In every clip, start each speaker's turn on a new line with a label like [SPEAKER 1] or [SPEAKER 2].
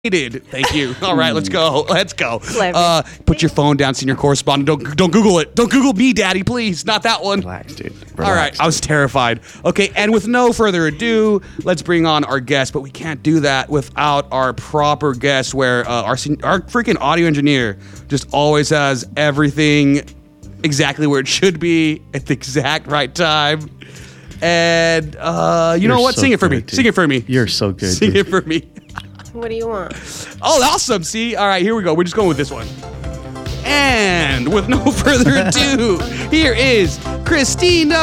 [SPEAKER 1] Thank you. All right, let's go. Put your phone down, senior correspondent. Don't Google it. Don't Google me, Daddy, please. Not that one.
[SPEAKER 2] Relax, dude.
[SPEAKER 1] All right, I was terrified. Okay, and with no further ado, let's bring on our guest. But we can't do that without our proper guest, where our freaking audio engineer just always has everything exactly where it should be at the exact right time. And you know what? Sing it for me. Sing it for me.
[SPEAKER 2] You're so good.
[SPEAKER 1] Sing it for me.
[SPEAKER 3] What do you want?
[SPEAKER 1] Oh, awesome. See? All right, here we go. We're just going with this one. And with no further ado, here is Christina.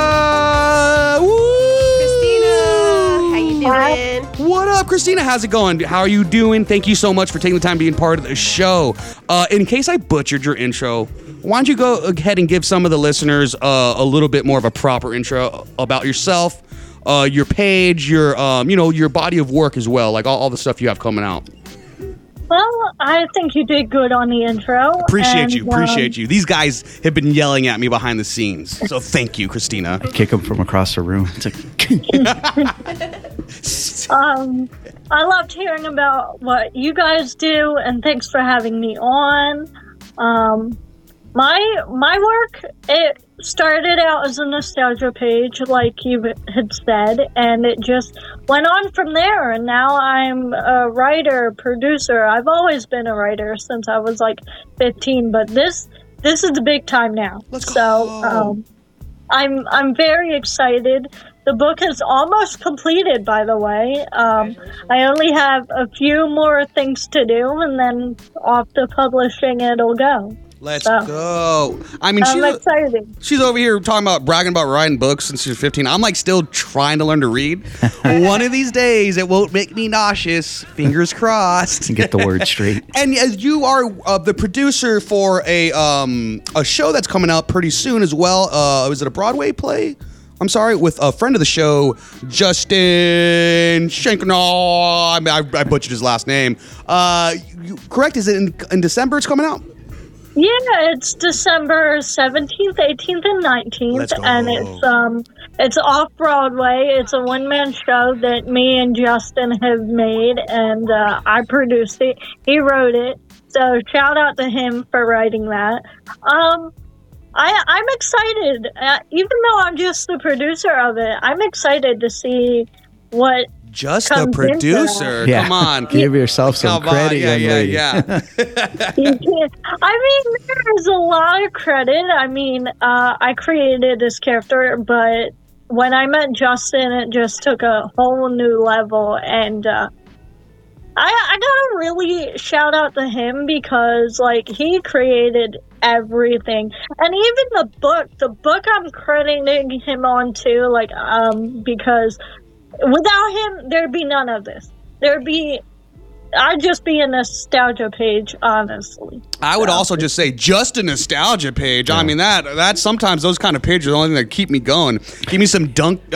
[SPEAKER 1] Woo!
[SPEAKER 3] Christina, how you doing?
[SPEAKER 1] What up, Christina? How's it going? How are you doing? Thank you so much for taking the time being part of the show. In case I butchered your intro, why don't you go ahead and give some of the listeners a little bit more of a proper intro about yourself, your page, your your body of work as well, like all the stuff you have coming out.
[SPEAKER 4] Well, I think you did good on the intro.
[SPEAKER 1] Appreciate you. These guys have been yelling at me behind the scenes, so thank you, Christina.
[SPEAKER 2] I kick them from across the room. It's like
[SPEAKER 4] I loved hearing about what you guys do, and thanks for having me on. My work, it started out as a nostalgia page, like you had said, and it just went on from there. And now I'm a writer, producer. I've always been a writer since I was like 15, but this is the big time now.
[SPEAKER 1] Let's go.
[SPEAKER 4] So I'm very excited. The book is almost completed, by the way. I only have a few more things to do, and then off to publishing it'll go.
[SPEAKER 1] Let's go. I mean,
[SPEAKER 4] I'm excited.
[SPEAKER 1] She's over here bragging about writing books since she was 15. I'm like still trying to learn to read. One of these days, it won't make me nauseous. Fingers crossed.
[SPEAKER 2] Get the word straight.
[SPEAKER 1] And you are the producer for a show that's coming out pretty soon as well. Was it a Broadway play? I'm sorry, with a friend of the show, Justin Schenk. No, I butchered his last name. Correct? Is it in December it's coming out?
[SPEAKER 4] Yeah, it's December 17th, 18th, and 19th, and it's off Broadway. It's a one-man show that me and Justin have made, and I produced it. He wrote it, so shout out to him for writing that. I'm excited, even though I'm just the producer of it. I'm exciid to see what.
[SPEAKER 1] Just the producer.
[SPEAKER 2] Yeah.
[SPEAKER 1] Come on.
[SPEAKER 2] Give yourself some credit, young lady.
[SPEAKER 1] Yeah.
[SPEAKER 4] I mean, there's a lot of credit. I mean, I created this character, but when I met Justin, it just took a whole new level. And I gotta really shout out to him because, like, he created everything. And even the book I'm crediting him on too, like, because without him, there'd be none of this. I'd just be a nostalgia page, honestly.
[SPEAKER 1] I would also just say just a nostalgia page. Yeah. I mean, that sometimes those kind of pages are the only thing that keep me going. Give me some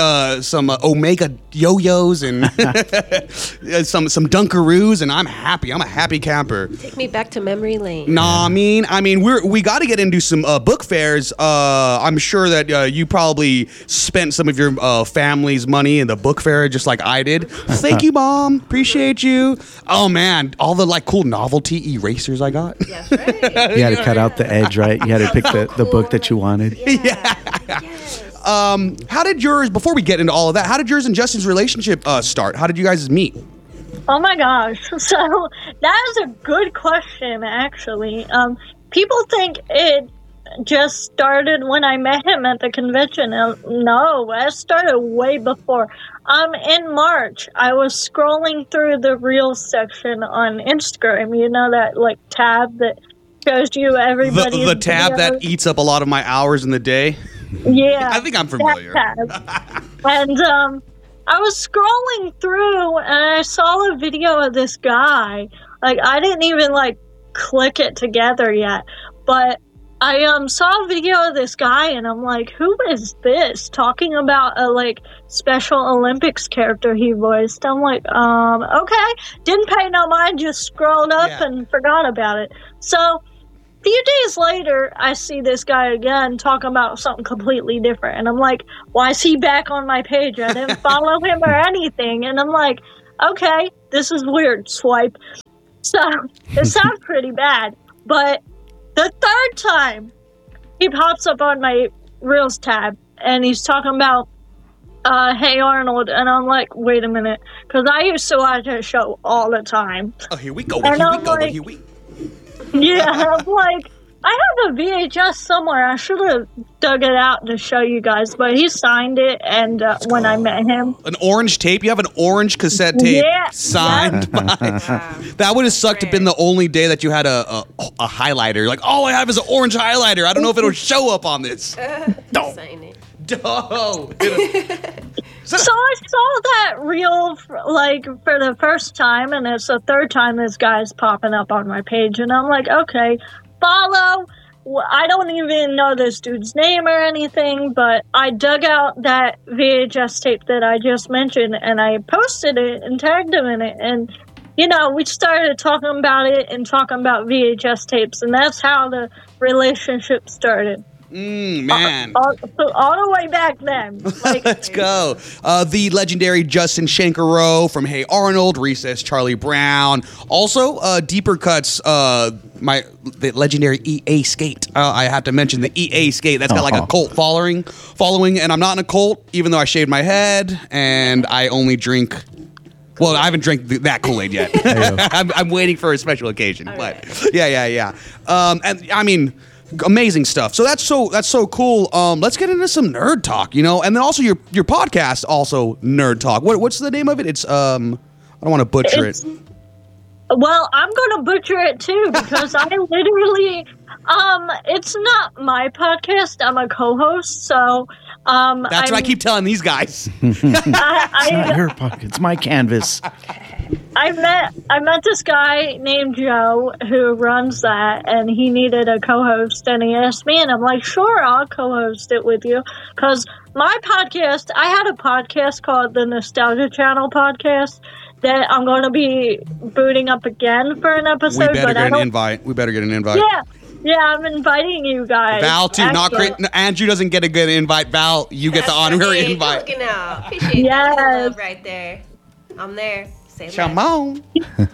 [SPEAKER 1] Omega yo-yos and some Dunkaroos, and I'm happy. I'm a happy camper.
[SPEAKER 3] Take me back to memory lane.
[SPEAKER 1] Nah, I mean, we got to get into some book fairs. I'm sure that you probably spent some of your family's money in the book fair, just like I did. Thank you, Mom. Appreciate you. Oh man, all the like cool novelty erasers I got.
[SPEAKER 3] Yes, right.
[SPEAKER 2] You had to cut out the edge, right? You had to pick the book that you wanted.
[SPEAKER 1] Yeah. Yes. How did yours? Before we get into all of that, how did yours and Justin's relationship start? How did you guys meet?
[SPEAKER 4] Oh my gosh! So that is a good question, actually. People think it just started when I met him at the convention. No, it started way before. In March, I was scrolling through the Reels section on Instagram. You know that like tab that shows you everybody.
[SPEAKER 1] The tab that eats up a lot of my hours in the day.
[SPEAKER 4] Yeah,
[SPEAKER 1] I think I'm familiar.
[SPEAKER 4] And I was scrolling through, and I saw a video of this guy. Like I didn't even like click it together yet, but I saw a video of this guy, and I'm like, who is this? Talking about a like Special Olympics character he voiced. I'm like, okay. Didn't pay no mind, just scrolled up and forgot about it. So a few days later, I see this guy again talking about something completely different. And I'm like, why is he back on my page? I didn't follow him or anything. And I'm like, okay, this is weird, swipe. So it sounds pretty bad. But the third time, he pops up on my Reels tab, and he's talking about, Hey Arnold, and I'm like, wait a minute, because I used to watch that show all the time.
[SPEAKER 1] Oh, here we go.
[SPEAKER 4] Yeah, I'm like, I have a VHS somewhere. I should have dug it out to show you guys, but he signed it, and when I met him.
[SPEAKER 1] An orange tape? You have an orange cassette tape signed by... That would have sucked to have been the only day that you had a highlighter. You're like, all I have is an orange highlighter. I don't know if it'll show up on this.
[SPEAKER 3] No. Sign it.
[SPEAKER 4] So I saw that reel for the first time, and it's the third time this guy's popping up on my page, and I'm like, okay, follow. I don't even know this dude's name or anything, but I dug out that VHS tape that I just mentioned, and I posted it and tagged him in it, and we started talking about it and talking about VHS tapes, and that's how the relationship started.
[SPEAKER 1] Man.
[SPEAKER 4] All the way back then.
[SPEAKER 1] Let's go. The legendary Justin Shankarow from Hey Arnold, Recess Charlie Brown. Also, deeper cuts, the legendary EA Skate. I have to mention the EA Skate. That's got like a cult following, and I'm not in a cult, even though I shaved my head, and I only drink... Well, I haven't drank that Kool-Aid yet. I'm waiting for a special occasion. But yeah. And I mean... amazing stuff. So that's so cool. Let's get into some nerd talk, and then also your podcast, also Nerd Talk. What's the name of it? It's I don't want to butcher it.
[SPEAKER 4] Well, I'm going to butcher it too because I literally it's not my podcast. I'm a co-host, so
[SPEAKER 1] that's what I keep telling these guys.
[SPEAKER 2] It's not your podcast. It's my canvas.
[SPEAKER 4] I met this guy named Joe who runs that, and he needed a co-host, and he asked me, and I'm like, sure, I'll co-host it with you, because my podcast, I had a podcast called the Nostalgia Channel Podcast that I'm going to be booting up again for an episode.
[SPEAKER 1] We better get an invite.
[SPEAKER 4] Yeah, I'm inviting you guys.
[SPEAKER 1] Val, too. Not great. Andrew doesn't get a good invite. Val, you get the honorary invite.
[SPEAKER 3] Looking out. Appreciate that love right there. I'm there.
[SPEAKER 1] Come on.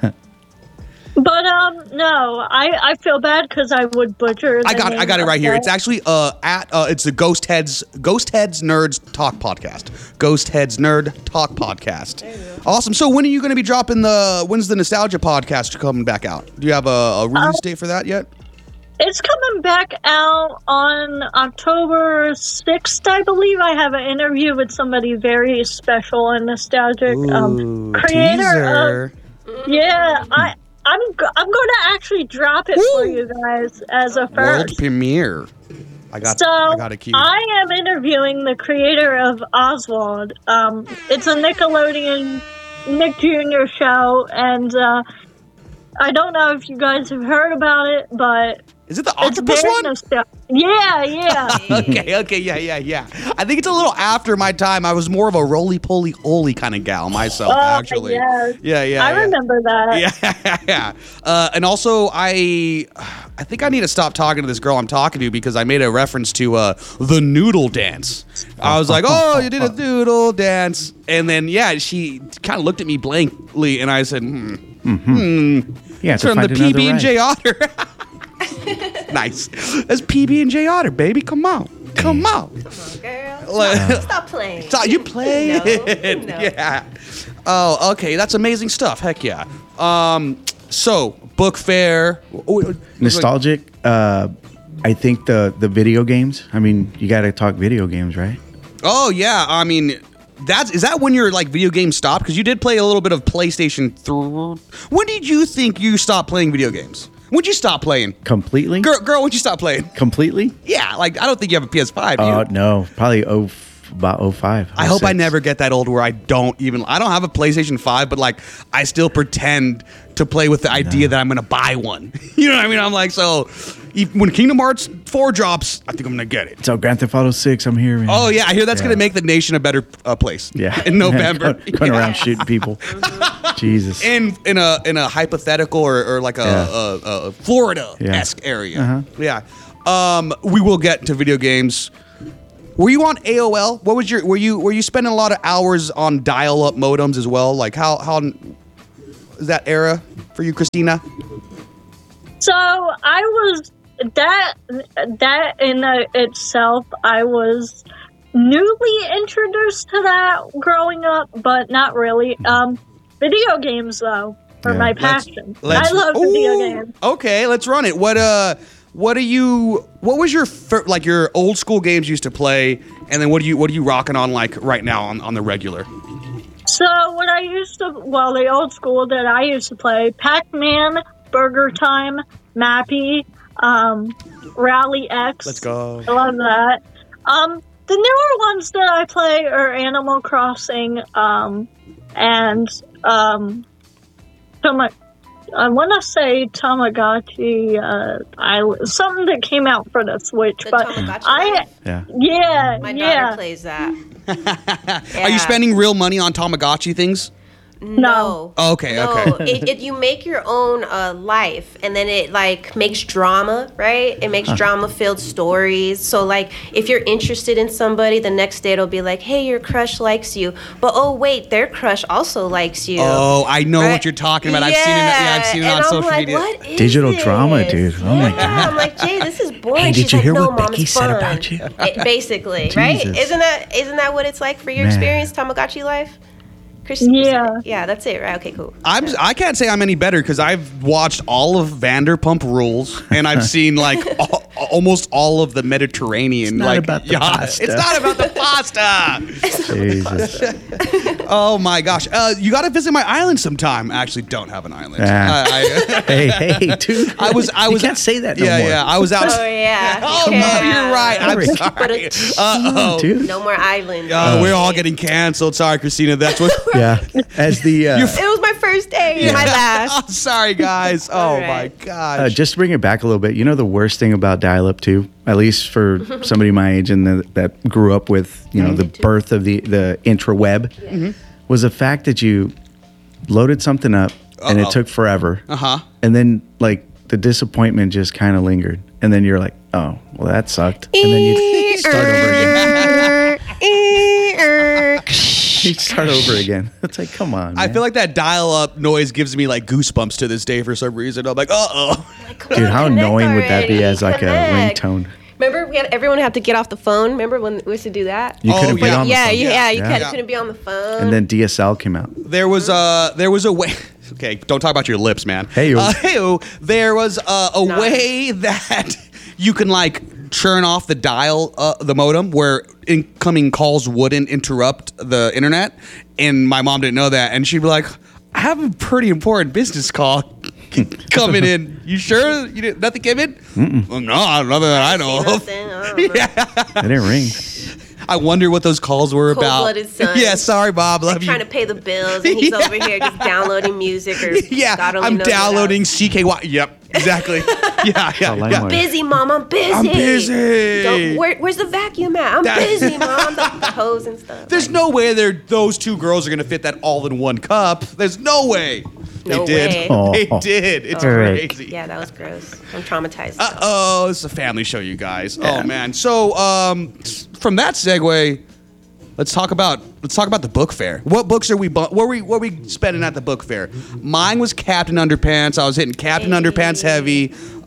[SPEAKER 4] But no, I feel bad because I would butcher.
[SPEAKER 1] I got it right here. It's actually it's the Ghost Heads Nerds Talk Podcast. Ghost Heads Nerd Talk Podcast. Awesome. So when are you going to be dropping when's the Nostalgia Podcast coming back out? Do you have a release date for that yet?
[SPEAKER 4] It's coming back out on October 6th, I believe. I have an interview with somebody very special and nostalgic. Creator of... Yeah, I'm going to actually drop it for you guys as a first.
[SPEAKER 1] World premiere. I got a key.
[SPEAKER 4] I am interviewing the creator of Oswald. It's a Nickelodeon Nick Jr. show, and I don't know if you guys have heard about it, but...
[SPEAKER 1] Is it the octopus one?
[SPEAKER 4] Yeah.
[SPEAKER 1] Okay, yeah. I think it's a little after my time. I was more of a roly-poly-oly kind of gal myself, actually.
[SPEAKER 4] Yes.
[SPEAKER 1] Yeah.
[SPEAKER 4] I remember that.
[SPEAKER 1] Yeah. And also, I think I need to stop talking to this girl I'm talking to because I made a reference to the noodle dance. I was like, oh, you did a noodle dance. And then, she kind of looked at me blankly, and I said,
[SPEAKER 2] Yeah,
[SPEAKER 1] it's from the PB&J Otter. Nice. That's PB&J Otter, baby. Come on.
[SPEAKER 3] Come on, girl. Stop playing.
[SPEAKER 1] You play it.
[SPEAKER 3] No.
[SPEAKER 1] Yeah. Oh, okay. That's amazing stuff. Heck yeah. So, book fair.
[SPEAKER 2] Nostalgic. I think the video games. I mean, you got to talk video games, right?
[SPEAKER 1] Oh, yeah. I mean... Is that when your video games stopped? Because you did play a little bit of PlayStation 3. When did you think you stopped playing video games? When'd you stop playing?
[SPEAKER 2] Completely?
[SPEAKER 1] Girl, when'd you stop playing?
[SPEAKER 2] Completely?
[SPEAKER 1] Yeah, I don't think you have a PS5, do you?
[SPEAKER 2] No, probably about 05.
[SPEAKER 1] I hope I never get that old where I don't have a PlayStation 5, but I still pretend to play with the idea that I'm going to buy one. You know what I mean? I'm like, so when Kingdom Hearts 4 drops, I think I'm going to get it.
[SPEAKER 2] So Grand Theft Auto 6, I'm here, man.
[SPEAKER 1] Oh, yeah, I hear that's going to make the nation a better place.
[SPEAKER 2] Yeah.
[SPEAKER 1] In November.
[SPEAKER 2] Going around shooting people. Jesus.
[SPEAKER 1] In a hypothetical or like a Florida-esque area.
[SPEAKER 2] Uh-huh.
[SPEAKER 1] Yeah. We will get to video games. Were you on AOL? What was your were you spending a lot of hours on dial-up modems as well? Like how is that era for you, Christina?
[SPEAKER 4] So I was that in itself. I was newly introduced to that growing up, but not really. Video games though are my passion. I love video games.
[SPEAKER 1] Okay, let's run it. What was your your old school games you used to play, and then what are you rocking on like right now on the regular?
[SPEAKER 4] So what I used to, the old school that I used to play, Pac-Man, Burger Time, Mappy, Rally X.
[SPEAKER 1] Let's go.
[SPEAKER 4] I love that. The newer ones that I play are Animal Crossing, and I want to say Tamagotchi, something that came out for the Switch,
[SPEAKER 3] The
[SPEAKER 4] but
[SPEAKER 3] Tamagotchi My daughter plays that.
[SPEAKER 1] Are you spending real money on Tamagotchi things?
[SPEAKER 4] No.
[SPEAKER 1] Oh, okay.
[SPEAKER 3] You make your own life, and then it like makes drama, right? It makes drama-filled stories. So like, if you're interested in somebody, the next day it'll be like, "Hey, your crush likes you," but oh wait, their crush also likes you.
[SPEAKER 1] Oh, I know what you're talking about. I've seen it on social media.
[SPEAKER 3] What is
[SPEAKER 2] Digital
[SPEAKER 3] this?
[SPEAKER 2] drama, dude. Oh my God.
[SPEAKER 3] I'm like, Jay, this is boring.
[SPEAKER 2] Hey, did
[SPEAKER 3] She's
[SPEAKER 2] you
[SPEAKER 3] like,
[SPEAKER 2] hear
[SPEAKER 3] no,
[SPEAKER 2] what
[SPEAKER 3] Mom,
[SPEAKER 2] Becky
[SPEAKER 3] it's
[SPEAKER 2] said
[SPEAKER 3] fun.
[SPEAKER 2] about you?
[SPEAKER 3] Basically, right?
[SPEAKER 2] Jesus.
[SPEAKER 3] Isn't that what it's like for your
[SPEAKER 2] Man.
[SPEAKER 3] experience, Tamagotchi life? Yeah, that's it, right? Okay, cool.
[SPEAKER 1] I can't say I'm any better because I've watched all of Vanderpump Rules and I've seen like almost all of the Mediterranean.
[SPEAKER 2] It's not about the pasta.
[SPEAKER 1] It's not about the pasta.
[SPEAKER 2] Jesus.
[SPEAKER 1] Oh my gosh! You got to visit my island sometime. I actually don't have an island.
[SPEAKER 2] Hey, dude.
[SPEAKER 1] I was.
[SPEAKER 2] You can't say that no more.
[SPEAKER 1] Yeah. I was out.
[SPEAKER 3] Oh yeah.
[SPEAKER 1] Oh no, you're right. I'm
[SPEAKER 2] Sorry.
[SPEAKER 1] sorry.
[SPEAKER 2] Dude.
[SPEAKER 3] No more islands.
[SPEAKER 1] We're all getting canceled. Sorry, Christina. That's what.
[SPEAKER 2] Yeah. As the
[SPEAKER 3] It was my first day, my last.
[SPEAKER 1] Oh, sorry, guys. Oh
[SPEAKER 3] All
[SPEAKER 1] my
[SPEAKER 3] right.
[SPEAKER 1] gosh.
[SPEAKER 2] just to bring it back a little bit, you know the worst thing about dial-up too, at least for somebody my age and that grew up with the birth of the intraweb, was the fact that you loaded something up and it took forever, and then like the disappointment just kind of lingered, and then you're like, oh well, that sucked, and then you start over again. You start over again. It's like, come on, man.
[SPEAKER 1] I feel like that dial-up noise gives me like goosebumps to this day for some reason. I'm like,
[SPEAKER 2] Dude, how annoying would that be as like a ringtone?
[SPEAKER 3] Remember, everyone had to get off the phone. Remember when we used to do that?
[SPEAKER 2] You couldn't get on the phone.
[SPEAKER 3] You couldn't be on the phone.
[SPEAKER 2] And then DSL came out.
[SPEAKER 1] There was a way. Okay, don't talk about your lips, man.
[SPEAKER 2] Hey-o.
[SPEAKER 1] There was a way that you can like turn off the dial, the modem, where incoming calls wouldn't interrupt the internet. And my mom didn't know that, and she'd be like, "I have a pretty important business call coming in. You sure? You didn't, nothing came in?" Well, no, nothing that I know of.
[SPEAKER 2] It didn't ring.
[SPEAKER 1] I wonder what those calls were about.
[SPEAKER 3] Cold-blooded sons.
[SPEAKER 1] Yeah, sorry, Bob. Love you.
[SPEAKER 3] Trying to pay the bills, and he's over here just downloading music or God only
[SPEAKER 1] I'm
[SPEAKER 3] knows what
[SPEAKER 1] downloading
[SPEAKER 3] else.
[SPEAKER 1] CKY. Yep, exactly. yeah.
[SPEAKER 3] Busy, Mom. I'm busy.
[SPEAKER 1] I'm busy.
[SPEAKER 3] Where's the vacuum at? I'm busy, Mom. The hose and stuff.
[SPEAKER 1] There's no way those two girls are gonna fit that all in one cup. There's no way.
[SPEAKER 3] No
[SPEAKER 1] they did.
[SPEAKER 3] way.
[SPEAKER 2] Oh.
[SPEAKER 1] They did. It's
[SPEAKER 2] Right.
[SPEAKER 1] crazy.
[SPEAKER 3] Yeah, that was gross. I'm traumatized.
[SPEAKER 1] Oh, this is a family show, you guys. Oh man. So from that segue, let's talk about the book fair. What books are we spending at the book fair? Mine was Captain Underpants. I was hitting Captain Underpants heavy.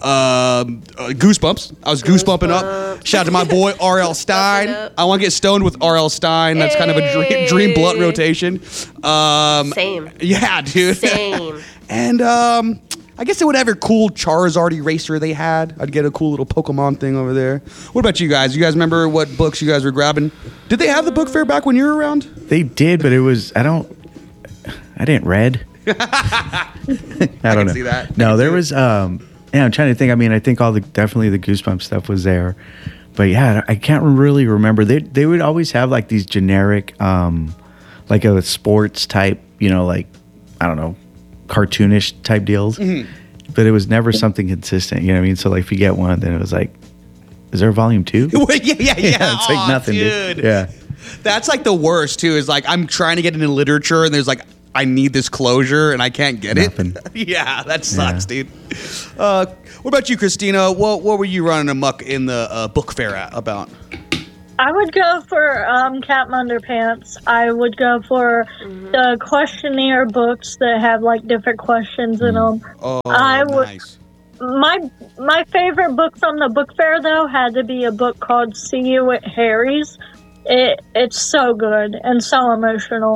[SPEAKER 1] Goosebumps. I was goosebumping up. Shout out to my boy R.L. Stein. I want to get stoned with R.L. Stein. That's kind of a dream blunt rotation.
[SPEAKER 3] Same.
[SPEAKER 1] Yeah, dude.
[SPEAKER 3] Same.
[SPEAKER 1] And I guess whatever cool Charizard eraser they had, I'd get a cool little Pokemon thing over there. What about you guys? You guys remember what books you guys were grabbing? Did they have the book fair back when you were around?
[SPEAKER 2] They did, but it was I didn't read. I don't know.
[SPEAKER 1] See that.
[SPEAKER 2] No, there was I'm trying to think. I mean, I think definitely the Goosebumps stuff was there. But yeah, I can't really remember. They would always have like these generic like a sports type, like I don't know, cartoonish type deals. But it was never something consistent, you know what I mean? So like if you get one, then it was like, is there a volume 2?
[SPEAKER 1] yeah.
[SPEAKER 2] It's like nothing, dude. Yeah.
[SPEAKER 1] That's like the worst too, is like I'm trying to get into literature and there's like I need this closure and I can't get
[SPEAKER 2] Nothing.
[SPEAKER 1] it. Yeah, that sucks, dude. What about you, Christina? What were you running amok in the book fair about?
[SPEAKER 4] I would go for Captain Underpants. I would go for the questionnaire books that have like different questions in them.
[SPEAKER 1] Oh,
[SPEAKER 4] I would.
[SPEAKER 1] nice.
[SPEAKER 4] My favorite book from the book fair though had to be a book called "See You at Harry's." It's so good and so emotional.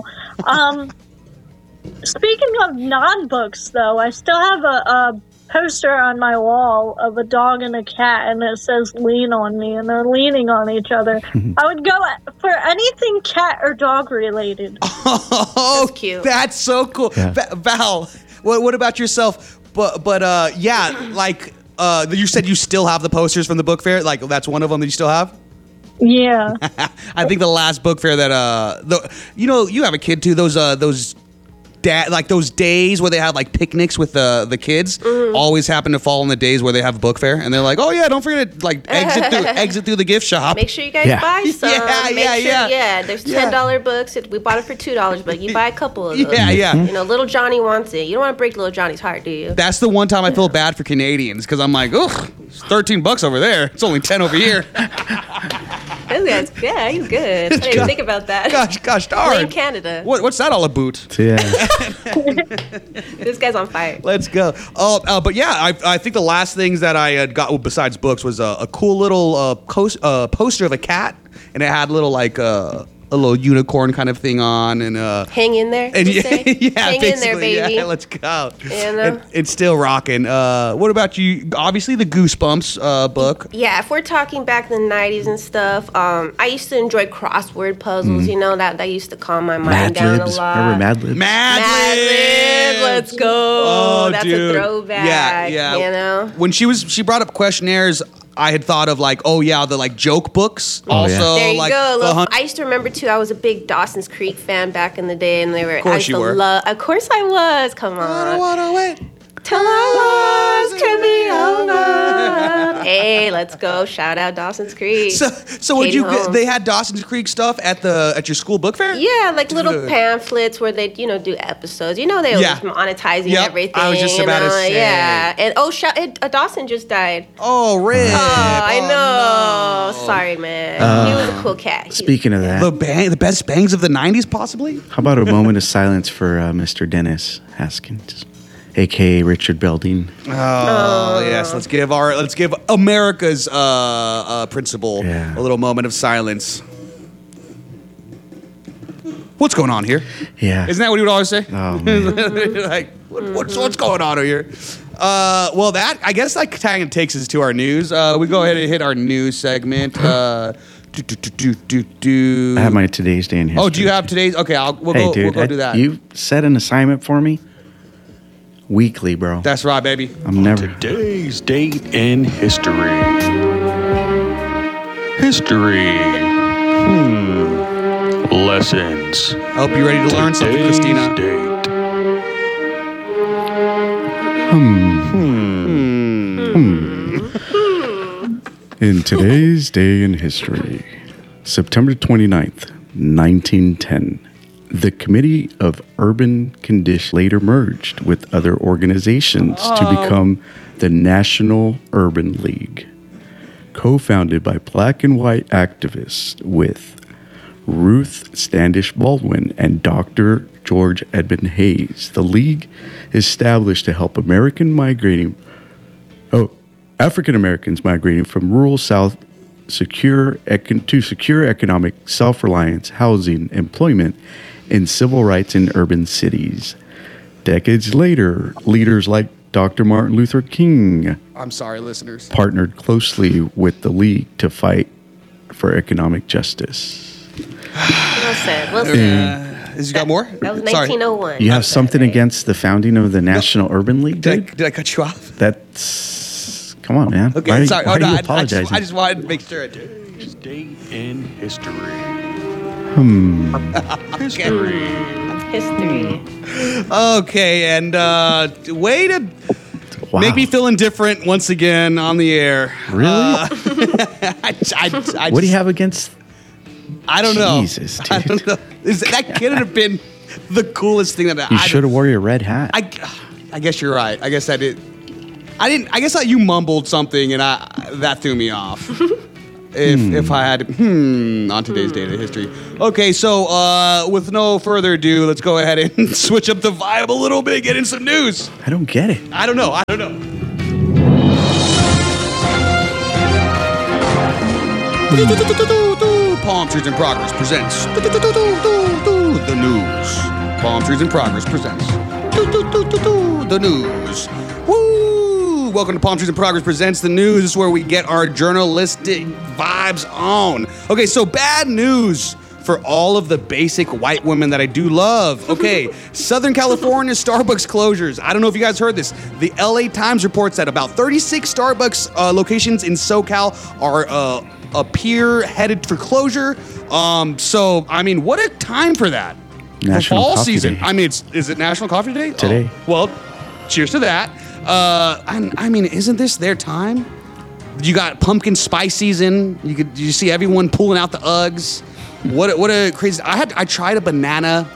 [SPEAKER 4] Speaking of non-books though, I still have a poster on my wall of a dog and a cat, and it says "Lean on me," and they're leaning on each other. I would go for anything cat or dog related.
[SPEAKER 1] Oh,
[SPEAKER 3] That's cute.
[SPEAKER 1] That's so cool.
[SPEAKER 2] Yeah.
[SPEAKER 1] Val, what about yourself? But yeah, like you said, you still have the posters from the book fair. Like that's one of them that you still have.
[SPEAKER 4] Yeah.
[SPEAKER 1] I think the last book fair that you have a kid too. Those like those days where they have like picnics with the kids always happen to fall on the days where they have book fair, and they're like, oh yeah, don't forget to like exit through the gift shop.
[SPEAKER 3] Make sure you guys
[SPEAKER 2] Yeah.
[SPEAKER 3] buy some.
[SPEAKER 1] Yeah.
[SPEAKER 3] There's $10 books. We bought it for $2, but you buy a couple of those.
[SPEAKER 1] Yeah.
[SPEAKER 3] You know, little Johnny wants it. You don't want to break little Johnny's heart, do you?
[SPEAKER 1] That's the one time I feel bad for Canadians because I'm like, ugh, it's $13 over there. It's only 10 over here.
[SPEAKER 3] This guy's, yeah, he's good. I didn't even think about that.
[SPEAKER 1] Gosh darn.
[SPEAKER 3] Blame Canada.
[SPEAKER 1] What's that all about?
[SPEAKER 2] Yeah.
[SPEAKER 3] This guy's on fire.
[SPEAKER 1] Let's go. But yeah, I think the last things that I had got besides books was a cool little poster of a cat, and it had little like a little unicorn kind of thing on, and
[SPEAKER 3] Hang in there.
[SPEAKER 1] and
[SPEAKER 3] you say? Hang in there,
[SPEAKER 1] basically,
[SPEAKER 3] baby.
[SPEAKER 1] yeah, let's go.
[SPEAKER 3] You know?
[SPEAKER 1] It's still rocking. What about you? Obviously, the Goosebumps book.
[SPEAKER 3] Yeah, if we're talking back in the 90s and stuff, I used to enjoy crossword puzzles. You know, that used to calm my mind
[SPEAKER 2] Mad
[SPEAKER 3] down
[SPEAKER 2] Libs.
[SPEAKER 3] a lot.
[SPEAKER 2] Remember Mad Libs?
[SPEAKER 1] Mad
[SPEAKER 3] Libs, let's go.
[SPEAKER 1] Oh,
[SPEAKER 3] That's
[SPEAKER 1] dude.
[SPEAKER 3] a throwback.
[SPEAKER 1] Yeah.
[SPEAKER 3] You know?
[SPEAKER 1] When she brought up questionnaires, I had thought of like, oh yeah, the like joke books.
[SPEAKER 2] Oh, yeah.
[SPEAKER 1] Also,
[SPEAKER 3] There you
[SPEAKER 1] like
[SPEAKER 3] go.
[SPEAKER 1] the
[SPEAKER 3] Look, I used to remember too. I was a big Dawson's Creek fan back in the day, and they were.
[SPEAKER 1] course
[SPEAKER 3] I used
[SPEAKER 1] you
[SPEAKER 3] to
[SPEAKER 1] were.
[SPEAKER 3] Of course I was. Come
[SPEAKER 1] I don't
[SPEAKER 3] on.
[SPEAKER 1] wanna wait.
[SPEAKER 3] Till our lives can be over. Hey, let's go! Shout out Dawson's Creek.
[SPEAKER 1] So would
[SPEAKER 3] Katie
[SPEAKER 1] you?
[SPEAKER 3] Holmes.
[SPEAKER 1] They had Dawson's Creek stuff at your school book fair?
[SPEAKER 3] Yeah, like little
[SPEAKER 1] Dude.
[SPEAKER 3] pamphlets where they, do episodes. You know, they were
[SPEAKER 1] Yeah.
[SPEAKER 3] just monetizing
[SPEAKER 1] Yep,
[SPEAKER 3] everything.
[SPEAKER 1] I was just about to say.
[SPEAKER 3] Yeah, and Dawson just died.
[SPEAKER 1] Oh, Rip.
[SPEAKER 3] Oh, I know.
[SPEAKER 1] no.
[SPEAKER 3] Sorry, man. He was a cool cat.
[SPEAKER 2] Speaking of that,
[SPEAKER 1] The best bangs of the '90s, possibly.
[SPEAKER 2] how about a moment of silence for Mr. Dennis Haskins, aka Richard Belding?
[SPEAKER 1] Oh yes, let's give America's principal
[SPEAKER 2] Yeah.
[SPEAKER 1] a little moment of silence. What's going on here?
[SPEAKER 2] Yeah.
[SPEAKER 1] Isn't that what he would always say?
[SPEAKER 2] Oh, man.
[SPEAKER 1] Like, what's going on over here? Well, that I guess that kind of takes us to our news. We go ahead and hit our news segment.
[SPEAKER 2] I have my today's day in history.
[SPEAKER 1] Oh, do you have today's? Okay, we'll
[SPEAKER 2] Hey,
[SPEAKER 1] go.
[SPEAKER 2] dude,
[SPEAKER 1] We'll go do that.
[SPEAKER 2] You set an assignment for me weekly, bro.
[SPEAKER 1] That's right, baby.
[SPEAKER 2] I'm never.
[SPEAKER 5] Today's date in history. Lessons.
[SPEAKER 1] I hope you're ready to learn something,
[SPEAKER 5] Today's
[SPEAKER 1] Christina.
[SPEAKER 5] date.
[SPEAKER 2] In today's day in history, September 29th, 1910, the Committee of Urban Condition later merged with other organizations to become the National Urban League, co-founded by black and white activists with Ruth Standish Baldwin and Dr. George Edmund Hayes. The league established to help African Americans migrating from rural South secure economic self-reliance, housing, employment, and civil rights in urban cities. Decades later, leaders like Dr. Martin Luther King
[SPEAKER 1] I'm sorry, listeners.
[SPEAKER 2] partnered closely with the league to fight for economic justice.
[SPEAKER 3] Well said. Well said.
[SPEAKER 1] Has you got more?
[SPEAKER 3] That was
[SPEAKER 1] Sorry.
[SPEAKER 3] 1901.
[SPEAKER 2] You have something against the founding of the National Urban League, dude?
[SPEAKER 1] Did I cut you off?
[SPEAKER 2] That's... Come on, man.
[SPEAKER 1] Okay,
[SPEAKER 2] why
[SPEAKER 1] sorry.
[SPEAKER 2] why
[SPEAKER 1] Oh, no,
[SPEAKER 2] are you
[SPEAKER 1] I
[SPEAKER 2] apologizing?
[SPEAKER 1] just wanted to make sure.
[SPEAKER 5] Today's date in history.
[SPEAKER 3] History.
[SPEAKER 1] Okay, and way to
[SPEAKER 2] Wow.
[SPEAKER 1] make me feel indifferent once again on the air.
[SPEAKER 2] Really?
[SPEAKER 1] I
[SPEAKER 2] What do you have against...
[SPEAKER 1] I don't know.
[SPEAKER 2] Jesus,
[SPEAKER 1] I don't
[SPEAKER 2] dude.
[SPEAKER 1] know. That couldn't have been the coolest thing that
[SPEAKER 2] You should have wore your red hat.
[SPEAKER 1] I guess you're right. I guess I did. I didn't. I guess you mumbled something, and that threw me off. If I had on today's date of history. Okay, so with no further ado, let's go ahead and switch up the vibe a little bit, get in some news.
[SPEAKER 2] I don't get it.
[SPEAKER 1] I don't know. Palm Trees in Progress presents the news. Palm Trees in Progress presents the news. Woo! Welcome to Palm Trees in Progress presents the news. This is where we get our journalistic vibes on. Okay, so bad news for all of the basic white women that I do love. Okay, Southern California Starbucks closures. I don't know if you guys heard this. The LA Times reports that about 36 Starbucks locations in SoCal are appear headed for closure. So, I mean, what a time for that.
[SPEAKER 2] National
[SPEAKER 1] Fall
[SPEAKER 2] Coffee
[SPEAKER 1] season.
[SPEAKER 2] Day.
[SPEAKER 1] I mean, is it National Coffee Day?
[SPEAKER 2] Today.
[SPEAKER 1] Oh, well, cheers to that. I mean, isn't this their time? You got pumpkin spice season. You see everyone pulling out the Uggs. What a crazy! I tried a banana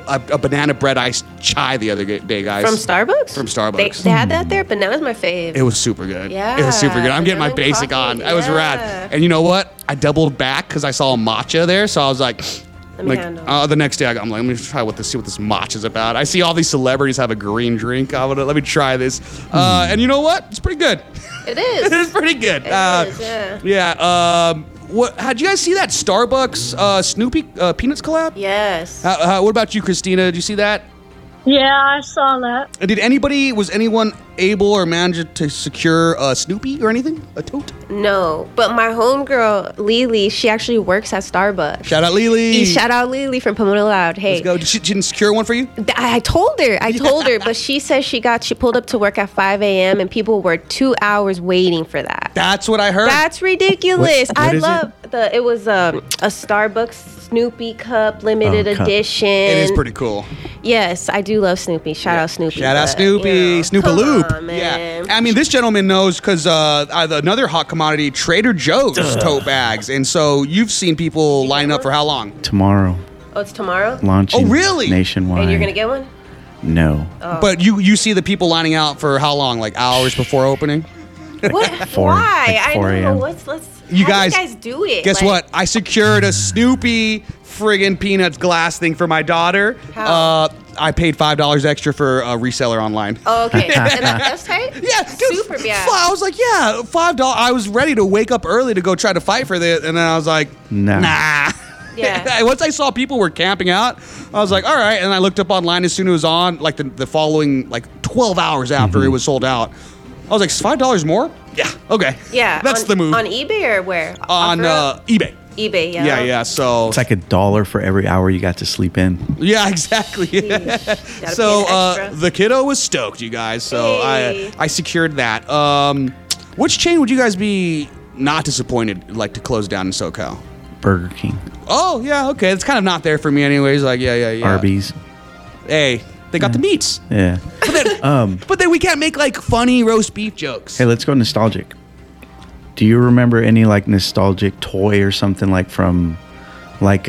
[SPEAKER 1] bread iced chai the other day, guys.
[SPEAKER 3] From Starbucks?
[SPEAKER 1] From Starbucks.
[SPEAKER 3] They had that there? Banana's my fave.
[SPEAKER 1] It was super good.
[SPEAKER 3] Yeah,
[SPEAKER 1] It was super good. I'm getting my
[SPEAKER 3] banana
[SPEAKER 1] basic
[SPEAKER 3] coffee,
[SPEAKER 1] on. It was
[SPEAKER 3] yeah.
[SPEAKER 1] rad. And you know what? I doubled back because I saw a matcha there. So I was like,
[SPEAKER 3] Let me handle.
[SPEAKER 1] the next day I'm like, let me try see what this matcha's about. I see all these celebrities have a green drink. Let me try this. And you know what? It's pretty good.
[SPEAKER 3] It is.
[SPEAKER 1] It's pretty good.
[SPEAKER 3] It is, yeah.
[SPEAKER 1] Yeah. How'd you guys see that Starbucks Snoopy Peanuts collab?
[SPEAKER 3] Yes.
[SPEAKER 1] What about you, Christina? Did you see that?
[SPEAKER 4] Yeah, I saw that.
[SPEAKER 1] And was anyone able or managed to secure a Snoopy or anything? A tote?
[SPEAKER 3] No, but my homegirl, Lily, she actually works at Starbucks.
[SPEAKER 1] Shout out Lily.
[SPEAKER 3] Shout out Lily from Pomona Loud. Hey.
[SPEAKER 1] Let's go. She didn't secure one for you?
[SPEAKER 3] I told her, but she says she pulled up to work at 5 a.m. and people were 2 hours waiting for that.
[SPEAKER 1] That's what I heard.
[SPEAKER 3] That's ridiculous.
[SPEAKER 2] What is
[SPEAKER 3] it was a Starbucks Snoopy cup limited
[SPEAKER 2] cup.
[SPEAKER 3] edition.
[SPEAKER 1] It is pretty cool.
[SPEAKER 3] Yes, I do love Snoopy. Shout out Snoopy.
[SPEAKER 1] Shout out
[SPEAKER 3] but,
[SPEAKER 1] Snoopy.
[SPEAKER 3] you know,
[SPEAKER 1] Snoopaloop.
[SPEAKER 3] come on, man.
[SPEAKER 1] Yeah. I mean, this gentleman knows because another hot commodity, Trader Joe's tote bags. And so you've seen people lining up for how long?
[SPEAKER 2] Tomorrow,
[SPEAKER 3] Oh, it's tomorrow?
[SPEAKER 2] launching.
[SPEAKER 1] Oh, really?
[SPEAKER 2] Nationwide.
[SPEAKER 3] And you're going to get one?
[SPEAKER 2] No.
[SPEAKER 1] But you see the people lining out for how long? Like hours before opening?
[SPEAKER 3] What?
[SPEAKER 2] Four-
[SPEAKER 3] Why?
[SPEAKER 2] like 4
[SPEAKER 3] I know.
[SPEAKER 2] a.m.
[SPEAKER 3] Let's
[SPEAKER 1] You
[SPEAKER 3] how
[SPEAKER 1] guys-
[SPEAKER 3] do you guys do it?
[SPEAKER 1] Guess
[SPEAKER 3] Like,
[SPEAKER 1] what? I secured a Snoopy friggin' Peanuts glass thing for my daughter.
[SPEAKER 3] How?
[SPEAKER 1] I paid $5 extra for a reseller online.
[SPEAKER 3] Oh, okay. And that's tight?
[SPEAKER 1] Yeah, dude.
[SPEAKER 3] Super bad.
[SPEAKER 1] I was like, yeah, $5. I was ready to wake up early to go try to fight for this, and then I was like, nah.
[SPEAKER 3] Yeah.
[SPEAKER 1] Once I saw people were camping out, I was like, all right. And I looked up online as soon as it was on, like the following, like 12 hours after it was sold out. I was like, $5 more? Yeah. Okay.
[SPEAKER 3] Yeah.
[SPEAKER 1] That's
[SPEAKER 3] on,
[SPEAKER 1] the move.
[SPEAKER 3] On eBay or where?
[SPEAKER 1] On
[SPEAKER 3] OfferUp?
[SPEAKER 1] eBay.
[SPEAKER 3] eBay, yeah.
[SPEAKER 1] Yeah. So
[SPEAKER 2] It's like $1 for every hour you got to sleep in.
[SPEAKER 1] yeah, exactly.
[SPEAKER 3] Gotta
[SPEAKER 1] So
[SPEAKER 3] pay the extra.
[SPEAKER 1] the kiddo was stoked, you guys. So
[SPEAKER 3] Hey.
[SPEAKER 1] I secured that. Which chain would you guys be not disappointed like to close down in SoCal?
[SPEAKER 2] Burger King,
[SPEAKER 1] Oh yeah, okay. It's kind of not there for me, anyways. Like yeah.
[SPEAKER 2] Arby's.
[SPEAKER 1] Hey, they got the meats,
[SPEAKER 2] Yeah.
[SPEAKER 1] but then we can't make like funny roast beef jokes.
[SPEAKER 2] Hey, let's go nostalgic. Do you remember any like nostalgic toy or something like from like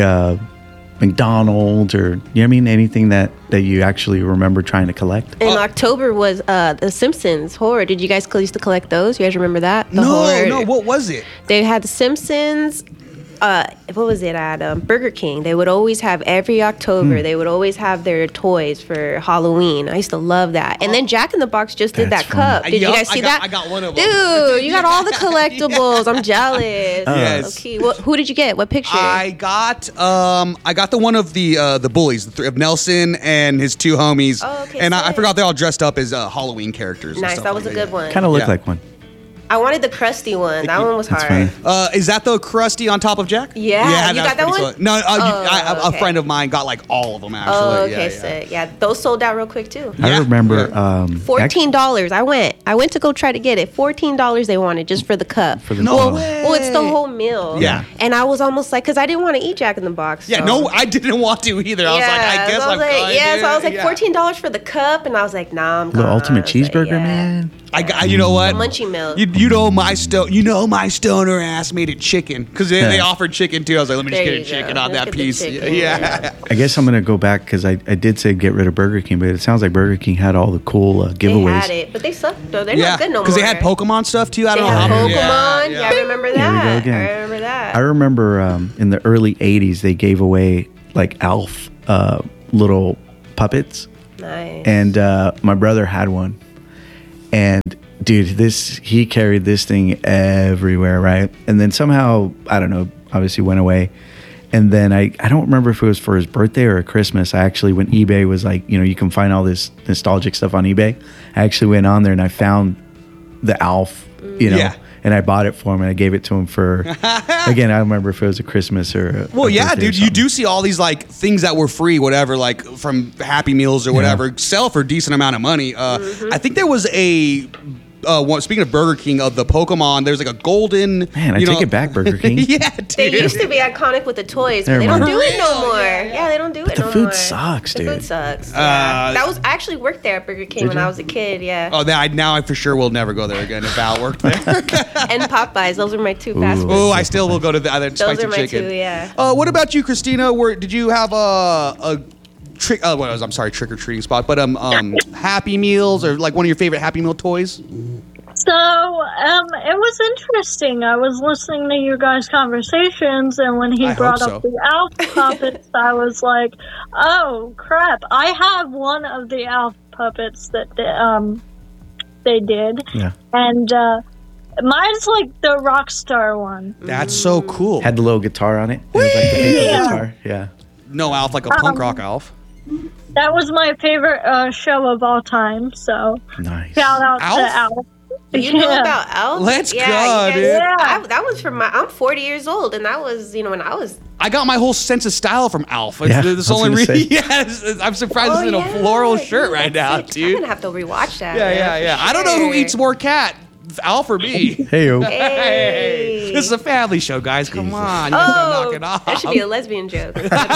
[SPEAKER 2] McDonald's or you know what I mean? Anything that you actually remember trying to collect?
[SPEAKER 3] In October was The Simpsons horror. Did you guys used to collect those? You guys remember that? The horror.
[SPEAKER 1] No. What was it?
[SPEAKER 3] They had The Simpsons. What was it at Burger King? They would always have every October. They would always have their toys for Halloween. I used to love that. And then Jack in the Box just did
[SPEAKER 2] That's
[SPEAKER 3] that cup.
[SPEAKER 1] fun.
[SPEAKER 3] Did you
[SPEAKER 1] Yup,
[SPEAKER 3] guys see
[SPEAKER 1] I got-
[SPEAKER 3] that?
[SPEAKER 1] I got one of them.
[SPEAKER 3] Dude, you got all the collectibles. I'm jealous.
[SPEAKER 1] Yes.
[SPEAKER 3] Okay. Who did you get? What picture?
[SPEAKER 1] I got the one of the bullies, of Nelson and his two homies.
[SPEAKER 3] Oh, okay,
[SPEAKER 1] And I
[SPEAKER 3] sick.
[SPEAKER 1] forgot they're all dressed up as Halloween characters. and
[SPEAKER 3] Nice.
[SPEAKER 1] stuff
[SPEAKER 3] That
[SPEAKER 1] like
[SPEAKER 3] was a good one.
[SPEAKER 2] Kind of looked
[SPEAKER 1] Yeah.
[SPEAKER 2] like one.
[SPEAKER 3] I wanted the crusty one. That one was
[SPEAKER 2] That's
[SPEAKER 3] hard.
[SPEAKER 2] funny.
[SPEAKER 1] Is that the crusty on top of Jack?
[SPEAKER 3] Yeah, you
[SPEAKER 1] that's
[SPEAKER 3] got that
[SPEAKER 1] pretty
[SPEAKER 3] one?
[SPEAKER 1] solid. No, a
[SPEAKER 3] okay.
[SPEAKER 1] friend of mine got like all of them actually.
[SPEAKER 3] Oh,
[SPEAKER 1] Yeah,
[SPEAKER 3] okay,
[SPEAKER 1] yeah.
[SPEAKER 3] sick. Yeah, those sold out real quick too.
[SPEAKER 2] I
[SPEAKER 1] Yeah.
[SPEAKER 2] remember
[SPEAKER 3] $14. I went to go try to get it. $14 they wanted just for the cup.
[SPEAKER 2] For the
[SPEAKER 1] No
[SPEAKER 2] cup.
[SPEAKER 1] way.
[SPEAKER 3] Well, it's the whole meal.
[SPEAKER 1] Yeah.
[SPEAKER 3] And I was almost like, because I didn't want to eat Jack in the Box.
[SPEAKER 1] Yeah,
[SPEAKER 3] so.
[SPEAKER 1] no, I didn't want to either. I was like, I guess
[SPEAKER 3] so
[SPEAKER 1] I'm
[SPEAKER 3] like,
[SPEAKER 1] going
[SPEAKER 3] yeah,
[SPEAKER 1] to.
[SPEAKER 3] so I was like,
[SPEAKER 1] Yeah.
[SPEAKER 3] $14 for the cup, and I was like, nah, I'm
[SPEAKER 2] The
[SPEAKER 3] gone.
[SPEAKER 2] ultimate
[SPEAKER 3] I was like,
[SPEAKER 2] cheeseburger,
[SPEAKER 3] yeah.
[SPEAKER 2] man.
[SPEAKER 1] You know what?
[SPEAKER 3] The munchie milk.
[SPEAKER 1] You You know my stoner ass made it chicken because they offered chicken too. I was like, let me just
[SPEAKER 3] There
[SPEAKER 1] get a
[SPEAKER 3] you
[SPEAKER 1] chicken
[SPEAKER 3] go.
[SPEAKER 1] on
[SPEAKER 3] Let's
[SPEAKER 1] that
[SPEAKER 3] get the
[SPEAKER 1] piece.
[SPEAKER 3] chicken,
[SPEAKER 1] Yeah.
[SPEAKER 2] I guess I'm gonna go back because I did say get rid of Burger King, but it sounds like Burger King had all the cool
[SPEAKER 3] They
[SPEAKER 2] giveaways.
[SPEAKER 3] had it, but they suck though. They're
[SPEAKER 1] Yeah,
[SPEAKER 3] not good no more.
[SPEAKER 1] because they had Pokemon stuff too. I
[SPEAKER 3] They
[SPEAKER 1] don't know
[SPEAKER 3] had
[SPEAKER 1] how.
[SPEAKER 3] Pokemon.
[SPEAKER 1] Yeah,
[SPEAKER 3] Yeah, I remember
[SPEAKER 2] Here we go
[SPEAKER 3] that.
[SPEAKER 2] again.
[SPEAKER 3] I remember that.
[SPEAKER 2] I remember in the early '80s they gave away like Alf little puppets,
[SPEAKER 3] Nice.
[SPEAKER 2] and my brother had one, and dude, he carried this thing everywhere, right? And then somehow, I don't know, obviously went away. And then I don't remember if it was for his birthday or Christmas. I actually, when eBay was like, you can find all this nostalgic stuff on eBay. I actually went on there and I found the Alf,
[SPEAKER 1] Yeah.
[SPEAKER 2] and I bought it for him and I gave it to him for, again, I don't remember if it was a Christmas or
[SPEAKER 1] Well, yeah,
[SPEAKER 2] birthday or
[SPEAKER 1] dude, you
[SPEAKER 2] something.
[SPEAKER 1] do see all these like things that were free, whatever, like from Happy Meals or whatever, sell for a decent amount of money. I think there was a. Speaking of Burger King, of the Pokemon, there's like a golden.
[SPEAKER 2] Man, I take it back, Burger King.
[SPEAKER 1] Yeah, dude.
[SPEAKER 3] They used to be iconic with the toys, but
[SPEAKER 2] Never
[SPEAKER 3] they don't
[SPEAKER 2] mind.
[SPEAKER 3] do it no
[SPEAKER 1] For
[SPEAKER 3] more.
[SPEAKER 1] real?
[SPEAKER 3] Yeah, they don't do it
[SPEAKER 2] the
[SPEAKER 3] no
[SPEAKER 2] food
[SPEAKER 3] more.
[SPEAKER 2] sucks,
[SPEAKER 3] The
[SPEAKER 2] dude.
[SPEAKER 3] food sucks. Yeah.
[SPEAKER 1] Uh,
[SPEAKER 3] I actually worked there at Burger King
[SPEAKER 2] Did
[SPEAKER 3] when
[SPEAKER 2] you?
[SPEAKER 3] I was a kid. Yeah.
[SPEAKER 1] Oh, now I for sure will never go there again if Val worked there.
[SPEAKER 3] And Popeyes. Those were my two fast
[SPEAKER 2] Ooh.
[SPEAKER 3] food.
[SPEAKER 1] Oh, I still will go to the other
[SPEAKER 3] Those
[SPEAKER 1] spicy
[SPEAKER 3] are my
[SPEAKER 1] chicken.
[SPEAKER 3] two. Yeah.
[SPEAKER 1] What about you, Christina? Did you have a trick? I'm sorry, trick or treating spot, but Happy Meals or like one of your favorite Happy Meal toys?
[SPEAKER 4] So, it was interesting. I was listening to you guys' conversations, and when he
[SPEAKER 1] I
[SPEAKER 4] brought
[SPEAKER 1] hope
[SPEAKER 4] up
[SPEAKER 1] so.
[SPEAKER 4] the Alf puppets, I was like, "Oh crap! I have one of the Alf puppets that they did,
[SPEAKER 2] Yeah.
[SPEAKER 4] and mine's like the Rockstar one."
[SPEAKER 1] That's so cool.
[SPEAKER 2] Had the little guitar on it. It was like the paper
[SPEAKER 4] Yeah.
[SPEAKER 2] guitar. Yeah.
[SPEAKER 1] No Alf, like a punk rock Alf.
[SPEAKER 4] That was my favorite show of all time. So,
[SPEAKER 2] Nice.
[SPEAKER 4] shout out
[SPEAKER 1] Alf?
[SPEAKER 4] to Alf.
[SPEAKER 3] You know
[SPEAKER 4] Yeah.
[SPEAKER 3] about Elf?
[SPEAKER 1] Let's
[SPEAKER 3] yeah,
[SPEAKER 1] go,
[SPEAKER 3] you guys-
[SPEAKER 1] dude.
[SPEAKER 4] Yeah.
[SPEAKER 3] that was from I'm 40 years old, and that was when I was.
[SPEAKER 1] I got my whole sense of style from Alf. It's,
[SPEAKER 2] Yeah,
[SPEAKER 1] it's
[SPEAKER 2] I was
[SPEAKER 1] the only
[SPEAKER 2] gonna
[SPEAKER 1] reason.
[SPEAKER 2] say.
[SPEAKER 1] Yes, I'm surprised it's in a floral shirt right now,
[SPEAKER 3] I'm
[SPEAKER 1] dude.
[SPEAKER 3] gonna have to rewatch that.
[SPEAKER 1] Yeah. I don't know who eats more cat, Alf or me.
[SPEAKER 2] Hey yo.
[SPEAKER 3] Hey.
[SPEAKER 1] This is a family show, guys. Come on, you guys gotta knock
[SPEAKER 3] Oh,
[SPEAKER 1] it off.
[SPEAKER 3] that should be a lesbian joke.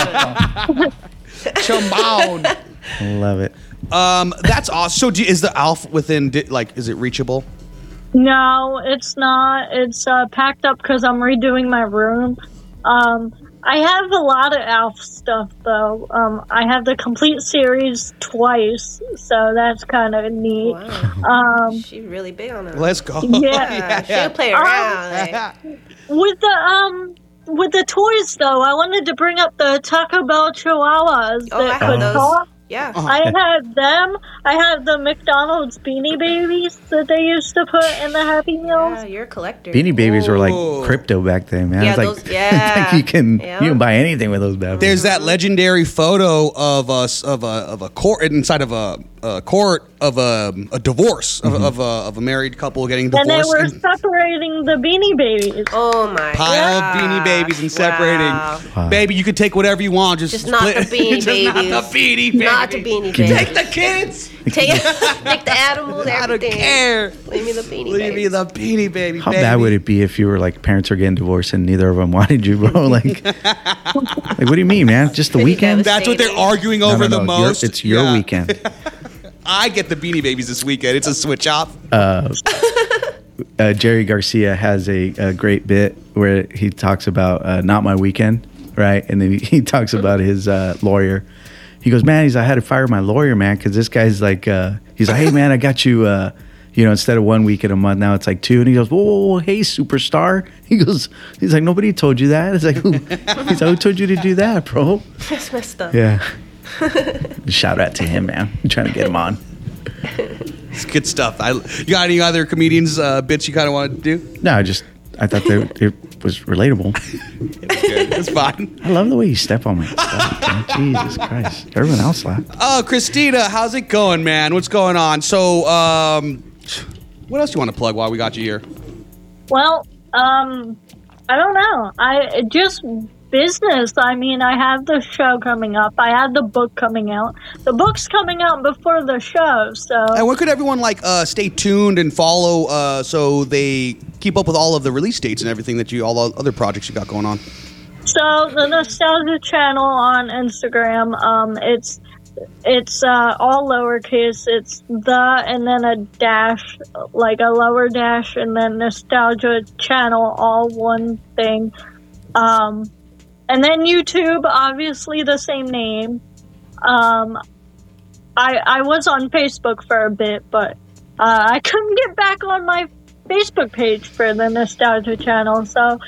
[SPEAKER 1] Chambone.
[SPEAKER 2] Love it.
[SPEAKER 1] That's awesome. So, is the Alf within? Is it reachable?
[SPEAKER 4] No, it's not. It's packed up because I'm redoing my room. I have a lot of Alf stuff though. I have the complete series twice, so that's kind of neat.
[SPEAKER 3] Wow. She's really big on that.
[SPEAKER 1] Let's go.
[SPEAKER 4] Yeah.
[SPEAKER 3] She'll play around. like,
[SPEAKER 4] With the toys though, I wanted to bring up the Taco Bell Chihuahuas
[SPEAKER 3] oh, I
[SPEAKER 4] that
[SPEAKER 3] have
[SPEAKER 4] could
[SPEAKER 3] those.
[SPEAKER 4] talk.
[SPEAKER 3] Yeah.
[SPEAKER 4] I have them. I have the McDonald's Beanie Babies that they used to put in the Happy Meals.
[SPEAKER 3] Yeah, you're a collector.
[SPEAKER 2] Beanie Babies were like
[SPEAKER 1] Oh.
[SPEAKER 2] crypto back then, man.
[SPEAKER 3] Yeah,
[SPEAKER 2] It's like,
[SPEAKER 3] those- yeah.
[SPEAKER 2] it's like you
[SPEAKER 3] Yeah.
[SPEAKER 2] can buy anything with those bad boys.
[SPEAKER 1] There's that legendary photo of a court inside of a court of a divorce of a married couple getting
[SPEAKER 4] And they
[SPEAKER 1] divorced.
[SPEAKER 4] were separating the Beanie Babies.
[SPEAKER 3] Oh my
[SPEAKER 1] Pile
[SPEAKER 3] god.
[SPEAKER 1] of Beanie Babies and separating.
[SPEAKER 3] Wow.
[SPEAKER 2] Wow.
[SPEAKER 1] Baby, you could take whatever you want. Just
[SPEAKER 3] not
[SPEAKER 1] split-
[SPEAKER 3] the Beanie
[SPEAKER 1] just
[SPEAKER 3] Babies.
[SPEAKER 1] Not the Beanie Babies.
[SPEAKER 3] Not the Beanie
[SPEAKER 2] Give me-
[SPEAKER 3] Babies.
[SPEAKER 1] Take the kids.
[SPEAKER 3] Take the animals,
[SPEAKER 1] I don't
[SPEAKER 3] everything.
[SPEAKER 1] care.
[SPEAKER 3] Leave me the Beanie
[SPEAKER 1] Leave me
[SPEAKER 3] Babies.
[SPEAKER 1] the Beanie Baby.
[SPEAKER 2] How
[SPEAKER 1] baby.
[SPEAKER 2] bad would it be if you were like parents are getting divorced and neither of them wanted you, bro? Like what do you mean, man? Just the
[SPEAKER 3] Pretty
[SPEAKER 2] weekend?
[SPEAKER 1] That's what they're
[SPEAKER 3] Devastating.
[SPEAKER 1] arguing
[SPEAKER 2] No,
[SPEAKER 1] over
[SPEAKER 2] no,
[SPEAKER 1] the
[SPEAKER 2] no,
[SPEAKER 1] most.
[SPEAKER 2] It's your
[SPEAKER 1] Yeah.
[SPEAKER 2] weekend.
[SPEAKER 1] I get the Beanie Babies this weekend. It's a switch off.
[SPEAKER 2] Jerry Garcia has a great bit where he talks about not my weekend, right? And then he talks about his lawyer. He goes, man, I had to fire my lawyer, man, because this guy's like, he's like, hey, man, I got you, instead of 1 week in a month, now it's like 2. And he goes, whoa, hey, superstar. He's like, nobody told you that. It's like, he's like, who told you to do that, bro?
[SPEAKER 3] That's messed up.
[SPEAKER 2] Yeah. Shout out to him, man. I'm trying to get him on.
[SPEAKER 1] It's good stuff. You got any other comedians bits you kind of want to do?
[SPEAKER 2] No, I thought that it was relatable.
[SPEAKER 1] It's good. It's fine.
[SPEAKER 2] I love the way you step on my stuff, man. Jesus Christ. Everyone else laughed.
[SPEAKER 1] Oh, Christina, how's it going, man? What's going on? So, what else do you want to plug while we got you here?
[SPEAKER 4] Well, I don't know. Just business. I mean, I have the show coming up. I had the book coming out. The book's coming out before the show, so.
[SPEAKER 1] And where could everyone stay tuned and follow so they keep up with all of the release dates and everything all the other projects you got going on?
[SPEAKER 4] So the Nostalgia channel on Instagram, it's it's all lowercase. It's the and then a dash, like a lower dash, and then Nostalgia Channel, all one thing. And then YouTube, obviously the same name. I was on Facebook for a bit, but I couldn't get back on my Facebook page for the Nostalgia Channel. So,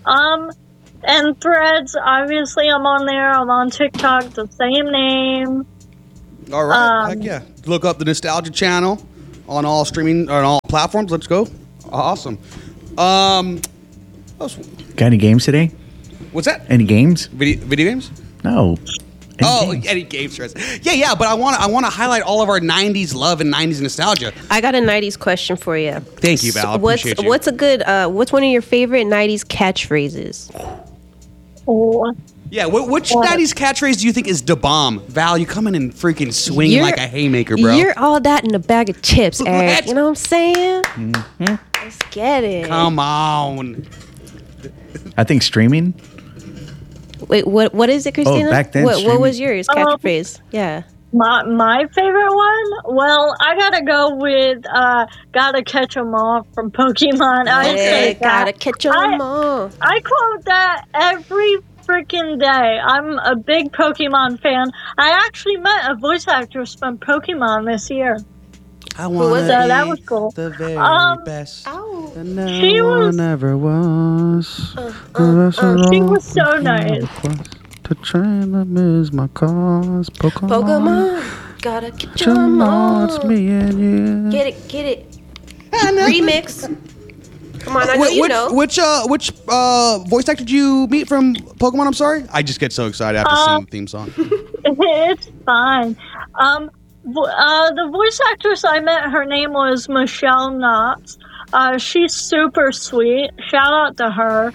[SPEAKER 4] and Threads, obviously I'm on there. I'm on TikTok, the same name.
[SPEAKER 1] All right, heck yeah. Look up the Nostalgia Channel on all streaming, on all platforms. Let's go. Awesome. What else?
[SPEAKER 2] Got any games today?
[SPEAKER 1] What's that?
[SPEAKER 2] Any games?
[SPEAKER 1] Video games?
[SPEAKER 2] No.
[SPEAKER 1] Any games stress. Yeah, but I want to highlight all of our 90s love and 90s nostalgia.
[SPEAKER 3] I got a 90s question for you.
[SPEAKER 1] Thank you, Val. I appreciate you.
[SPEAKER 3] What's a good, what's one of your favorite 90s catchphrases?
[SPEAKER 4] Oh,
[SPEAKER 1] Yeah, which 90s catchphrase do you think is da bomb? Val, you come in and freaking swing like a haymaker, bro.
[SPEAKER 3] You're all that in a bag of chips, Eric.
[SPEAKER 1] What?
[SPEAKER 3] You know what I'm saying? Mm-hmm. Let's get it.
[SPEAKER 1] Come on.
[SPEAKER 2] I think streaming.
[SPEAKER 3] Wait, what is it, Christina?
[SPEAKER 2] back then,
[SPEAKER 3] What
[SPEAKER 2] streaming.
[SPEAKER 3] was yours? Catchphrase. Yeah.
[SPEAKER 4] my favorite one? Well, I gotta go with "Gotta Catch 'Em All" from Pokemon. I say that.
[SPEAKER 3] Gotta catch 'em all.
[SPEAKER 4] I quote that every freaking day. I'm a big Pokemon fan. I actually met a voice actress from Pokemon this year.
[SPEAKER 1] I
[SPEAKER 3] was
[SPEAKER 4] So that was cool.
[SPEAKER 1] the very best.
[SPEAKER 3] Ow.
[SPEAKER 1] And no
[SPEAKER 4] She was-
[SPEAKER 1] one ever was.
[SPEAKER 4] She was so nice.
[SPEAKER 1] To train them is my cause.
[SPEAKER 3] Pokemon. Gotta catch 'em all.
[SPEAKER 1] It's me and you.
[SPEAKER 3] Get it. Remix. Come on, I know you know.
[SPEAKER 1] Which voice actor did you meet from Pokemon? I'm sorry, I just get so excited after singing the theme song.
[SPEAKER 4] It's fine. The voice actress I met, her name was Michelle Knotts. She's super sweet. Shout out to her.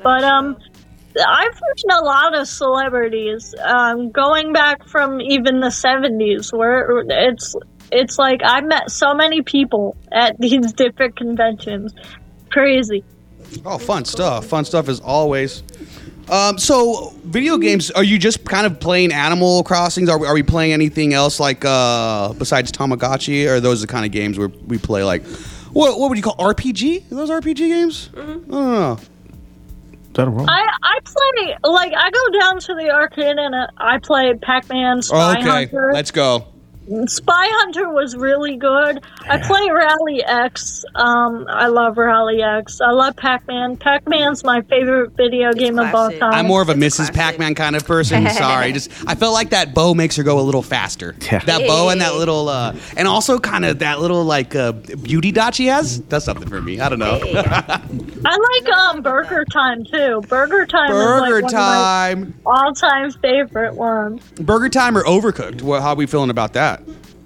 [SPEAKER 4] I've met a lot of celebrities, going back from even the 70s, where it's like I've met so many people at these different conventions. Crazy.
[SPEAKER 1] Oh, fun stuff! Fun stuff as always. So, video games, are you just kind of playing Animal Crossings? Are we playing anything else like besides Tamagotchi? Or are those the kind of games where we play like, what would you call RPG? Are those RPG games? I don't know.
[SPEAKER 2] Is that a roll?
[SPEAKER 4] I play, like, I go down to the arcade and I play Pac-Man, Spy Hunter.
[SPEAKER 1] Let's go.
[SPEAKER 4] Spy Hunter was really good. I play Rally X. I love Rally X. I love Pac-Man. Pac-Man's my favorite video game of all
[SPEAKER 3] classic.
[SPEAKER 4] time.
[SPEAKER 1] I'm more of a
[SPEAKER 3] It's
[SPEAKER 1] Mrs.
[SPEAKER 3] classic.
[SPEAKER 1] Pac-Man kind of person. Sorry, I felt like that bow makes her go a little faster.
[SPEAKER 2] Yeah.
[SPEAKER 1] That bow and that little, and also kind of that little like beauty dot she has. That's something for me. I don't know.
[SPEAKER 4] I like Burger Time too. Burger Time
[SPEAKER 1] Burger
[SPEAKER 4] is like
[SPEAKER 1] time,
[SPEAKER 4] one of my all-time favorite ones.
[SPEAKER 1] Burger Time or Overcooked? How are we feeling about that?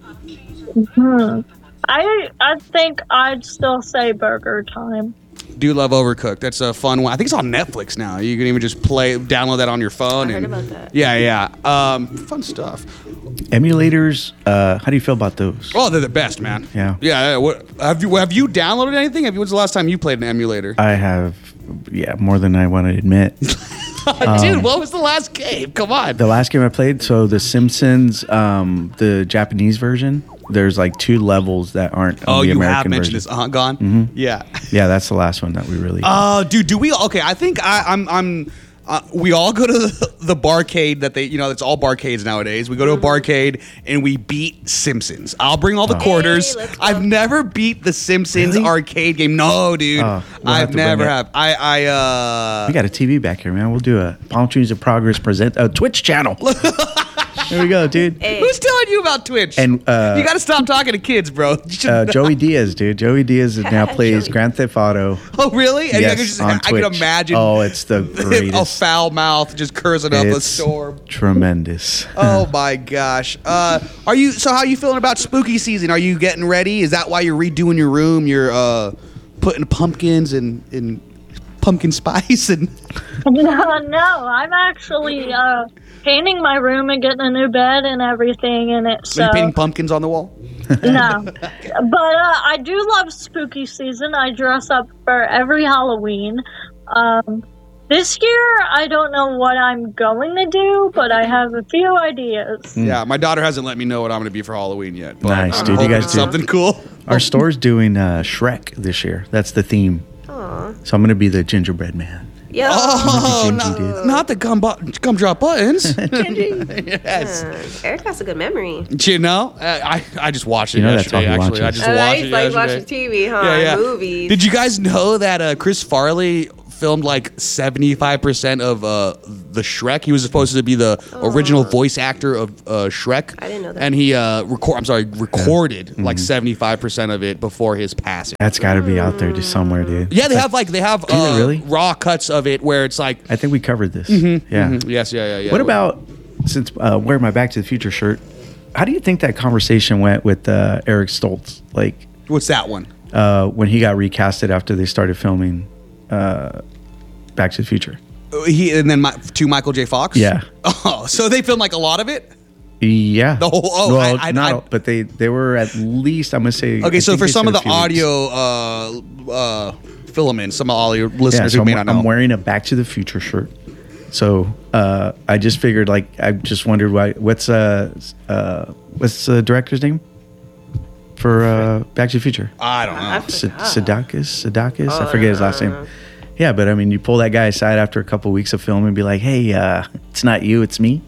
[SPEAKER 4] I think I'd still say Burger Time.
[SPEAKER 1] Do love Overcooked. That's a fun one. I think it's on Netflix now. You can even just download that on your phone.
[SPEAKER 3] I heard about that.
[SPEAKER 1] Yeah. Fun stuff.
[SPEAKER 2] Emulators. How do you feel about those?
[SPEAKER 1] Oh, they're the best, man.
[SPEAKER 2] Yeah.
[SPEAKER 1] What have you downloaded anything? When's the last time you played an emulator?
[SPEAKER 2] I have, more than I want to admit.
[SPEAKER 1] Dude, what was the last game? Come on.
[SPEAKER 2] The last game I played, so The Simpsons, the Japanese version. There's like 2 levels that aren't on the
[SPEAKER 1] you
[SPEAKER 2] American
[SPEAKER 1] have mentioned
[SPEAKER 2] version.
[SPEAKER 1] this. Gone. Mm-hmm. Yeah.
[SPEAKER 2] Yeah, that's the last one that we really.
[SPEAKER 1] Dude, do we? Okay, I think I'm. We all go to the barcade that they, it's all barcades nowadays. We go to a barcade and we beat Simpsons. I'll bring all the quarters.
[SPEAKER 3] let's go.
[SPEAKER 1] I've never beat the Simpsons
[SPEAKER 2] Really?
[SPEAKER 1] arcade game. No, dude,
[SPEAKER 2] Oh, we'll
[SPEAKER 1] I've
[SPEAKER 2] have to bring
[SPEAKER 1] never
[SPEAKER 2] it.
[SPEAKER 1] have.
[SPEAKER 2] We got a TV back here, man. We'll do a Palm Trees of Progress present a Twitch channel. There we go, dude.
[SPEAKER 3] Hey.
[SPEAKER 1] Who's telling you about Twitch?
[SPEAKER 2] And
[SPEAKER 1] you got to stop talking to kids, bro. You should-
[SPEAKER 2] Joey Diaz, dude. Joey Diaz now plays
[SPEAKER 3] Joey.
[SPEAKER 2] Grand Theft Auto.
[SPEAKER 1] oh, really? And
[SPEAKER 2] Yes, on
[SPEAKER 1] I can
[SPEAKER 2] Twitch.
[SPEAKER 1] imagine.
[SPEAKER 2] Oh, it's the
[SPEAKER 1] a
[SPEAKER 2] greatest.
[SPEAKER 1] foul mouth just cursing up a
[SPEAKER 2] It's
[SPEAKER 1] storm.
[SPEAKER 2] tremendous.
[SPEAKER 1] Oh my gosh. How are you feeling about spooky season? Are you getting ready? Is that why you're redoing your room? You're putting pumpkins and pumpkin spice and
[SPEAKER 4] No, I'm actually painting my room and getting a new bed and everything in it.
[SPEAKER 1] so you're painting pumpkins on the wall?
[SPEAKER 4] No. But I do love spooky season. I dress up for every Halloween. This year, I don't know what I'm going to do, but I have a few ideas.
[SPEAKER 1] Yeah, my daughter hasn't let me know what I'm going to be for Halloween yet. But
[SPEAKER 2] Nice,
[SPEAKER 1] I'm
[SPEAKER 2] dude. You
[SPEAKER 1] hoping
[SPEAKER 2] guys
[SPEAKER 1] it's
[SPEAKER 2] do.
[SPEAKER 1] something cool.
[SPEAKER 2] Our store's doing Shrek this year. That's the theme.
[SPEAKER 3] Aw.
[SPEAKER 2] So I'm going to be the gingerbread man.
[SPEAKER 3] Yo.
[SPEAKER 1] Oh,
[SPEAKER 2] Gingy, dude.
[SPEAKER 1] not the gumdrop buttons. Yes.
[SPEAKER 3] Eric has a good memory.
[SPEAKER 1] You know, I just watched it
[SPEAKER 2] You know that's
[SPEAKER 1] yesterday.
[SPEAKER 2] all he
[SPEAKER 1] Actually, I
[SPEAKER 2] watches.
[SPEAKER 1] just watched it
[SPEAKER 3] He's like
[SPEAKER 1] yesterday.
[SPEAKER 3] watching TV, huh?
[SPEAKER 1] Yeah, yeah.
[SPEAKER 3] Movies.
[SPEAKER 1] Did you guys know that Chris Farley filmed like 75% of the Shrek? He was supposed to be the original voice actor of Shrek.
[SPEAKER 3] I didn't know that.
[SPEAKER 1] And he recorded like 75% of it before his passing.
[SPEAKER 2] That's got to be out there just somewhere, dude.
[SPEAKER 1] Yeah, they have
[SPEAKER 2] they really?
[SPEAKER 1] raw cuts of it where it's like
[SPEAKER 2] I think we covered this.
[SPEAKER 1] Mm-hmm.
[SPEAKER 2] Yeah.
[SPEAKER 1] yes, yeah.
[SPEAKER 2] What about, since wearing my Back to the Future shirt, how do you think that conversation went with Eric Stoltz? Like,
[SPEAKER 1] what's that one?
[SPEAKER 2] when he got recasted after they started filming Back to the Future.
[SPEAKER 1] And then to Michael J. Fox?
[SPEAKER 2] Yeah.
[SPEAKER 1] Oh, so they filmed like a lot of it?
[SPEAKER 2] Yeah.
[SPEAKER 1] The whole- oh,
[SPEAKER 2] well,
[SPEAKER 1] I-
[SPEAKER 2] not all, but they were at least, I'm going to say.
[SPEAKER 1] Okay,
[SPEAKER 2] I
[SPEAKER 1] so
[SPEAKER 2] think
[SPEAKER 1] for
[SPEAKER 2] they
[SPEAKER 1] some of
[SPEAKER 2] said
[SPEAKER 1] the
[SPEAKER 2] a few weeks.
[SPEAKER 1] audio fill them in, some of all your
[SPEAKER 2] Yeah,
[SPEAKER 1] listeners
[SPEAKER 2] so
[SPEAKER 1] who may not know.
[SPEAKER 2] I'm wearing a Back to the Future shirt. So I just figured, like, I just wondered what's the director's name for Back to the Future?
[SPEAKER 1] I don't know.
[SPEAKER 2] Sadakis? I forget his last name. Yeah, but I mean, you pull that guy aside after a couple weeks of film and be like, hey, it's not you, it's me.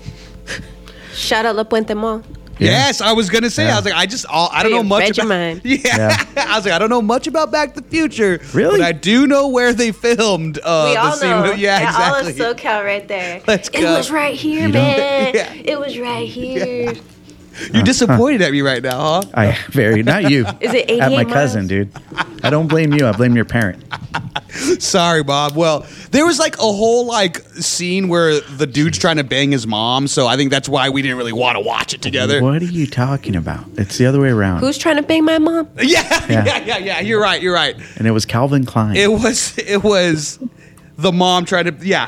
[SPEAKER 3] Shout out La Puente Mall.
[SPEAKER 2] Yeah.
[SPEAKER 1] Yes, I was gonna say.
[SPEAKER 2] Yeah.
[SPEAKER 1] I was like, I don't know
[SPEAKER 3] You
[SPEAKER 1] much
[SPEAKER 3] read your
[SPEAKER 1] about.
[SPEAKER 3] mind.
[SPEAKER 1] Yeah. I was like, I don't know much about Back to the Future.
[SPEAKER 2] Really?
[SPEAKER 1] But I do know where they filmed.
[SPEAKER 3] We
[SPEAKER 1] the
[SPEAKER 3] all
[SPEAKER 1] scene
[SPEAKER 3] know.
[SPEAKER 1] with- yeah,
[SPEAKER 3] All of
[SPEAKER 1] exactly.
[SPEAKER 3] SoCal right there.
[SPEAKER 1] Let's
[SPEAKER 3] It
[SPEAKER 1] go.
[SPEAKER 3] was right here,
[SPEAKER 2] You know?
[SPEAKER 3] man.
[SPEAKER 1] Yeah.
[SPEAKER 3] It was right here.
[SPEAKER 1] You're disappointed at me right now, huh?
[SPEAKER 2] Not you.
[SPEAKER 3] Is it 88
[SPEAKER 2] At my
[SPEAKER 3] miles?
[SPEAKER 2] cousin, dude. I don't blame you. I blame your parent.
[SPEAKER 1] Sorry, Bob. Well, there was like a whole like scene where the dude's trying to bang his mom, so I think that's why we didn't really want to watch it together.
[SPEAKER 2] What are you talking about? It's the other way around.
[SPEAKER 3] Who's trying to bang my mom?
[SPEAKER 1] Yeah. You're right.
[SPEAKER 2] And it was Calvin Klein.
[SPEAKER 1] It was the mom trying to
[SPEAKER 2] yeah.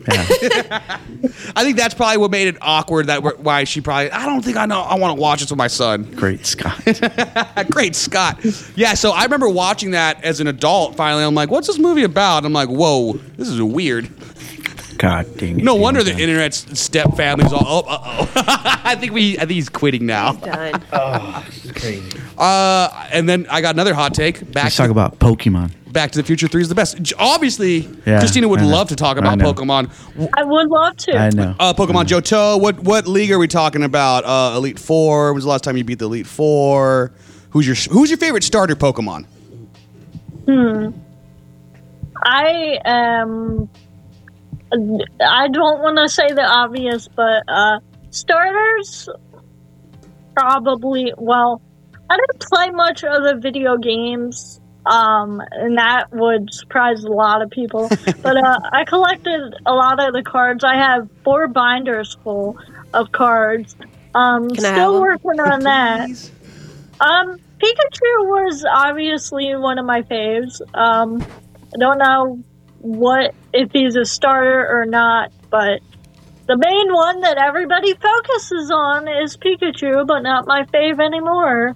[SPEAKER 1] I think that's probably what made it awkward. Why she probably. I don't think I know. I want to watch this with my son.
[SPEAKER 2] Great Scott.
[SPEAKER 1] Great Scott. Yeah. So I remember watching that as an adult. Finally, I'm like, "What's this movie about?" I'm like, "Whoa, this is weird."
[SPEAKER 2] God dang it.
[SPEAKER 1] No
[SPEAKER 2] dude.
[SPEAKER 1] wonder the internet's step family's all. Oh. I think he's quitting now.
[SPEAKER 3] Done.
[SPEAKER 2] Crazy.
[SPEAKER 1] And then I got another hot take.
[SPEAKER 2] Let's talk about Pokemon.
[SPEAKER 1] Back to the Future 3 is the best. Obviously,
[SPEAKER 2] Yeah,
[SPEAKER 1] Christina would
[SPEAKER 2] I know.
[SPEAKER 1] love to talk
[SPEAKER 2] I
[SPEAKER 1] about
[SPEAKER 2] know.
[SPEAKER 1] Pokemon.
[SPEAKER 4] I would love to.
[SPEAKER 2] I know.
[SPEAKER 1] Pokemon Johto. What league are we talking about? Elite Four. When was the last time you beat the Elite Four? Who's your favorite starter Pokemon?
[SPEAKER 4] I am. I don't want to say the obvious, but starters probably. Well, I didn't play much of the video games, and that would surprise a lot of people. But I collected a lot of the cards. I have 4 binders full of cards.
[SPEAKER 3] I have
[SPEAKER 4] Still
[SPEAKER 3] them?
[SPEAKER 4] working on that. Pikachu was obviously one of my faves. I don't know if he's a starter or not, but the main one that everybody focuses on is Pikachu, but not my fave anymore.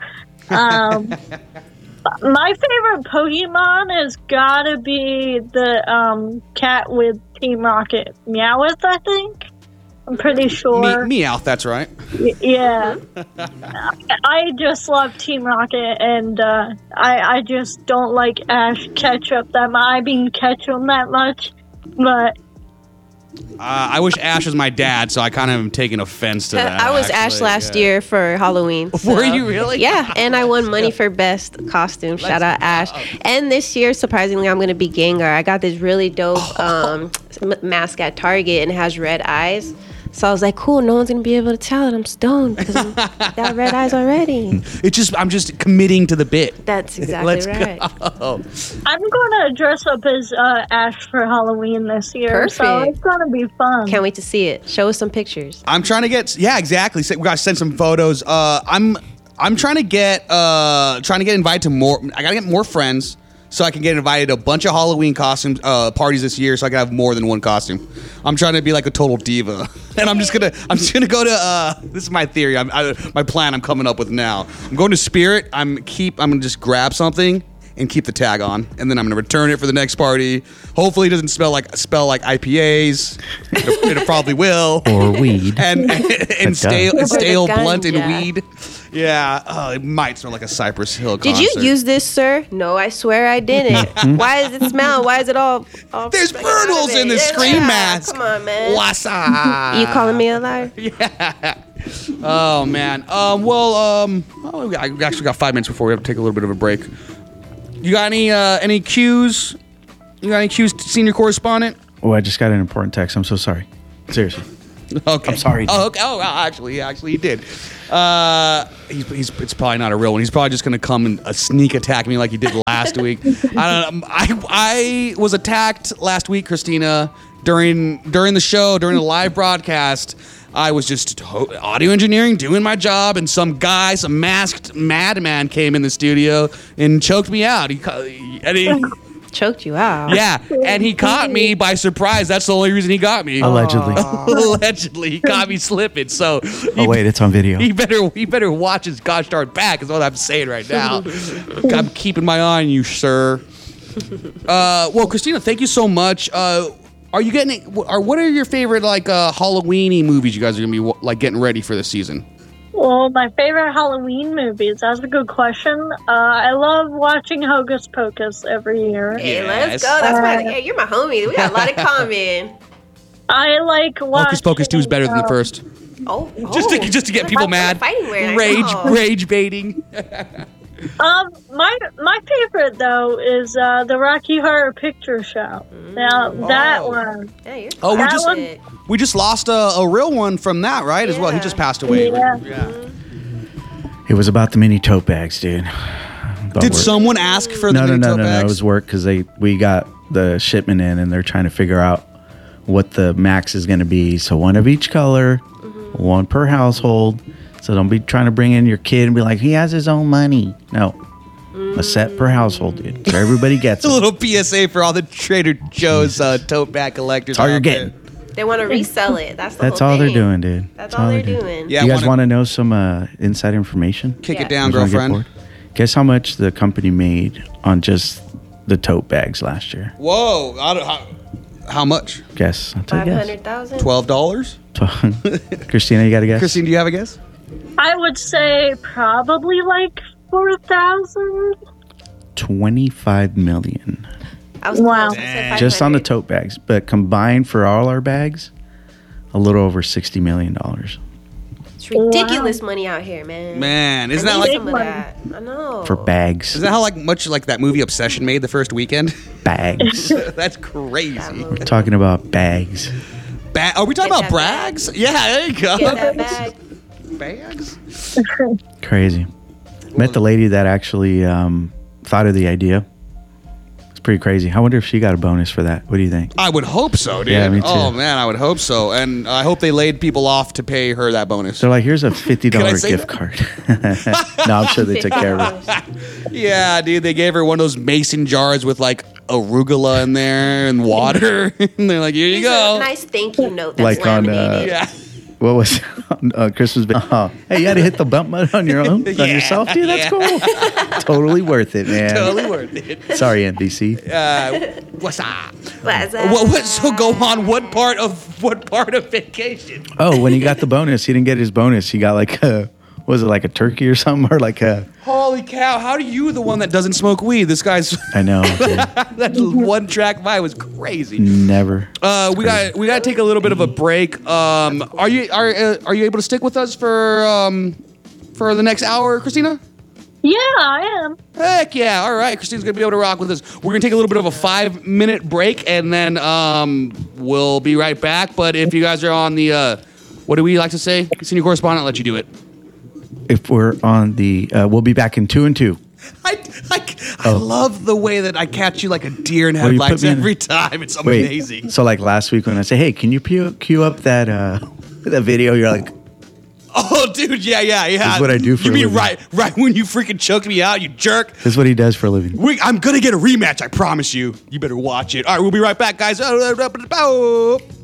[SPEAKER 4] My favorite Pokemon has gotta be the cat with Team Rocket, Meowth, I think. I'm pretty sure.
[SPEAKER 1] Meowth, that's right.
[SPEAKER 4] Yeah. I just love Team Rocket, and I just don't like Ash Ketchum that much. But
[SPEAKER 1] I wish Ash was my dad, so I kind of am taking offense to that.
[SPEAKER 3] I was Ash
[SPEAKER 1] actually.
[SPEAKER 3] last
[SPEAKER 1] Yeah.
[SPEAKER 3] year for Halloween. so-
[SPEAKER 1] Were you really?
[SPEAKER 3] Yeah, and I won money for best costume. Shout out Ash. And this year, surprisingly, I'm going to be Gengar. I got this really dope mask at Target, and it has red eyes. So I was like, cool, no one's going to be able to tell that I'm stoned because I got red eyes already.
[SPEAKER 1] I'm just committing to the bit.
[SPEAKER 3] That's exactly
[SPEAKER 1] Let's
[SPEAKER 3] right.
[SPEAKER 1] go.
[SPEAKER 4] I'm going to dress up as Ash for Halloween this year, so
[SPEAKER 3] Perfect.
[SPEAKER 4] it's going to be fun.
[SPEAKER 3] Can't wait to see it. Show us some pictures.
[SPEAKER 1] I'm trying to get. Yeah, exactly. We gotta send some photos. I'm trying to get invited to more. I gotta get more friends so I can get invited to a bunch of Halloween costumes parties this year, so I can have more than one costume. I'm trying to be like a total diva, and I'm just gonna go to. This is my theory. My plan I'm coming up with now. I'm going to Spirit. I'm gonna just grab something and keep the tag on, and then I'm gonna return it for the next party. Hopefully, it doesn't smell like IPAs. It probably will.
[SPEAKER 2] Or weed.
[SPEAKER 1] and stale
[SPEAKER 3] Or the
[SPEAKER 1] blunt and
[SPEAKER 3] ganja.
[SPEAKER 1] weed. Yeah, it might smell like a Cypress Hill
[SPEAKER 3] Did
[SPEAKER 1] concert.
[SPEAKER 3] you use this, sir? No, I swear I didn't. Why does it smell? Why is it all
[SPEAKER 1] There's
[SPEAKER 3] freaking out of
[SPEAKER 1] burbles
[SPEAKER 3] it?
[SPEAKER 1] in the scream
[SPEAKER 3] Yeah,
[SPEAKER 1] mask.
[SPEAKER 3] Come on, man.
[SPEAKER 1] What's up?
[SPEAKER 3] You calling me a liar?
[SPEAKER 1] Oh man. We actually got 5 minutes before we have to take a little bit of a break. You got any cues? You got any cues, senior correspondent?
[SPEAKER 2] Oh, I just got an important text. I'm so sorry. Seriously.
[SPEAKER 1] Okay.
[SPEAKER 2] I'm sorry.
[SPEAKER 1] Oh, okay. Oh, actually, he did. It's probably not a real one. He's probably just gonna come and sneak attack me like he did last week. I don't know. I was attacked last week, Christina, during the show, during the live broadcast. I was just audio engineering, doing my job, and some masked madman came in the studio and choked me out. He
[SPEAKER 3] Choked you out.
[SPEAKER 1] yeah, and he caught me by surprise. That's the only reason he got me.
[SPEAKER 2] Allegedly.
[SPEAKER 1] Allegedly, he caught me slipping. So,
[SPEAKER 2] Oh, wait, it's on video.
[SPEAKER 1] he better watch his gosh darn back. Is what I'm saying right now. I'm keeping my eye on you, sir. Well, Christina, thank you so much. Are you getting? What are your favorite Halloweeny movies you guys are gonna be like getting ready for this season?
[SPEAKER 4] Well, my favorite Halloween movies. That's a good question. I love watching Hocus Pocus every year.
[SPEAKER 3] Hey,
[SPEAKER 1] Yes.
[SPEAKER 3] let's go. Hey, you're my homie. We got a lot in common.
[SPEAKER 4] I like watching.
[SPEAKER 1] Hocus Pocus 2 is better than the first.
[SPEAKER 3] Oh,
[SPEAKER 1] Just to get people mad.
[SPEAKER 3] Fighting wear.
[SPEAKER 1] Rage baiting.
[SPEAKER 4] My favorite though is the Rocky Horror Picture Show. Now that one.
[SPEAKER 3] Yeah, you're
[SPEAKER 1] Oh,
[SPEAKER 4] That
[SPEAKER 1] we just lost a real one from that, right? As well, he
[SPEAKER 3] Yeah.
[SPEAKER 1] just passed away.
[SPEAKER 4] Yeah.
[SPEAKER 2] It was about the mini tote bags, dude. But
[SPEAKER 1] Did
[SPEAKER 2] we're-
[SPEAKER 1] someone ask for the
[SPEAKER 2] No.
[SPEAKER 1] mini tote
[SPEAKER 2] It
[SPEAKER 1] bags?
[SPEAKER 2] was work because we got the shipment in and they're trying to figure out what the max is going to be. So one of each color, one per household. So don't be trying to bring in your kid and be like, he has his own money. No, a set per household, dude. So everybody gets
[SPEAKER 1] a
[SPEAKER 2] it.
[SPEAKER 1] little PSA for all the Trader Joe's tote bag collectors.
[SPEAKER 2] That's all you're
[SPEAKER 1] out there.
[SPEAKER 2] getting.
[SPEAKER 3] They want to resell it. That's the
[SPEAKER 2] That's
[SPEAKER 3] whole
[SPEAKER 2] all they're
[SPEAKER 3] thing.
[SPEAKER 2] doing, dude.
[SPEAKER 3] That's all they're
[SPEAKER 2] doing.
[SPEAKER 3] doing.
[SPEAKER 1] Yeah,
[SPEAKER 2] You guys
[SPEAKER 1] wanna-
[SPEAKER 2] want to know some inside information?
[SPEAKER 1] Kick
[SPEAKER 3] Yeah.
[SPEAKER 1] it down,
[SPEAKER 2] You guys wanna get
[SPEAKER 1] girlfriend.
[SPEAKER 2] bored? Guess how much the company made on just the tote bags last year?
[SPEAKER 1] Whoa! How much?
[SPEAKER 2] Guess. I'll take a guess.
[SPEAKER 3] 500,000.
[SPEAKER 1] $12.
[SPEAKER 2] Christina, you got to guess?
[SPEAKER 1] Christine, do you have a guess?
[SPEAKER 4] I would say probably like 4,000.
[SPEAKER 2] 25 million.
[SPEAKER 3] I was
[SPEAKER 4] Wow.
[SPEAKER 3] close. I said
[SPEAKER 2] Just on the
[SPEAKER 3] 500.
[SPEAKER 2] tote bags, but combined for all our bags, a little over $60 million.
[SPEAKER 3] It's ridiculous money out here, man.
[SPEAKER 1] Man, isn't
[SPEAKER 3] I
[SPEAKER 1] that
[SPEAKER 3] need
[SPEAKER 1] like
[SPEAKER 3] some of that? I know.
[SPEAKER 2] For bags.
[SPEAKER 1] is that how much like that movie Obsession made the first weekend?
[SPEAKER 2] Bags.
[SPEAKER 1] That's crazy.
[SPEAKER 3] That
[SPEAKER 2] We're
[SPEAKER 3] movie.
[SPEAKER 2] talking about bags.
[SPEAKER 1] Are we talking
[SPEAKER 3] Get
[SPEAKER 1] about
[SPEAKER 3] that
[SPEAKER 1] brags? Yeah, there you go.
[SPEAKER 3] Get that bag.
[SPEAKER 1] Bags.
[SPEAKER 2] Crazy. Met the lady that actually thought of the idea. It's pretty crazy. I wonder if she got a bonus for that. What do you think?
[SPEAKER 1] I would hope so, dude.
[SPEAKER 2] Yeah, me too.
[SPEAKER 1] Oh man, I would hope so, and I hope they laid people off to pay her that bonus.
[SPEAKER 2] They're like, here's a
[SPEAKER 1] Can I
[SPEAKER 2] $50
[SPEAKER 1] say
[SPEAKER 2] gift card. No, I'm sure they took care of it.
[SPEAKER 1] Yeah, dude, they gave her one of those mason jars with like arugula in there and water, and they're like, here you
[SPEAKER 3] Here's
[SPEAKER 1] go.
[SPEAKER 3] a nice thank you note that's
[SPEAKER 2] Like on,
[SPEAKER 3] laminated.
[SPEAKER 1] Yeah.
[SPEAKER 2] What was Christmas? Hey, you had to hit the bump button on your own, on
[SPEAKER 1] Yeah,
[SPEAKER 2] yourself, dude. That's
[SPEAKER 1] yeah.
[SPEAKER 2] cool. Totally worth it, man.
[SPEAKER 1] Totally worth it.
[SPEAKER 2] Sorry, NBC.
[SPEAKER 1] What's up?
[SPEAKER 3] What's up?
[SPEAKER 1] What? So go on. What part of vacation?
[SPEAKER 2] Oh, when he got the bonus, he didn't get his bonus. He got like was it like a turkey or something, or like a?
[SPEAKER 1] Holy cow! How do you, the one that doesn't smoke weed? This guy's
[SPEAKER 2] I know. Dude.
[SPEAKER 1] that one track by was crazy.
[SPEAKER 2] Never.
[SPEAKER 1] We got to take a little bit of a break. Are you able to stick with us for the next hour, Christina?
[SPEAKER 4] Yeah, I am.
[SPEAKER 1] Heck yeah! All right, Christina's gonna be able to rock with us. We're gonna take a little bit of a 5-minute break, and then we'll be right back. But if you guys are on the what do we like to say? Senior correspondent, I'll let you do it.
[SPEAKER 2] If we're on the, we'll be back in 2 and 2.
[SPEAKER 1] I love the way that I catch you like a deer in
[SPEAKER 2] Well, you put
[SPEAKER 1] headlights
[SPEAKER 2] me in-
[SPEAKER 1] every time. It's
[SPEAKER 2] Wait.
[SPEAKER 1] amazing.
[SPEAKER 2] So like last week when I say, hey, can you cue up that that video? You're like,
[SPEAKER 1] Oh, dude, yeah.
[SPEAKER 2] This is what I do for
[SPEAKER 1] You
[SPEAKER 2] a
[SPEAKER 1] mean
[SPEAKER 2] living.
[SPEAKER 1] right when you freaking choked me out, you jerk?
[SPEAKER 2] this is what he does for a living.
[SPEAKER 1] I'm gonna get a rematch, I promise you. You better watch it. All right, we'll be right back, guys.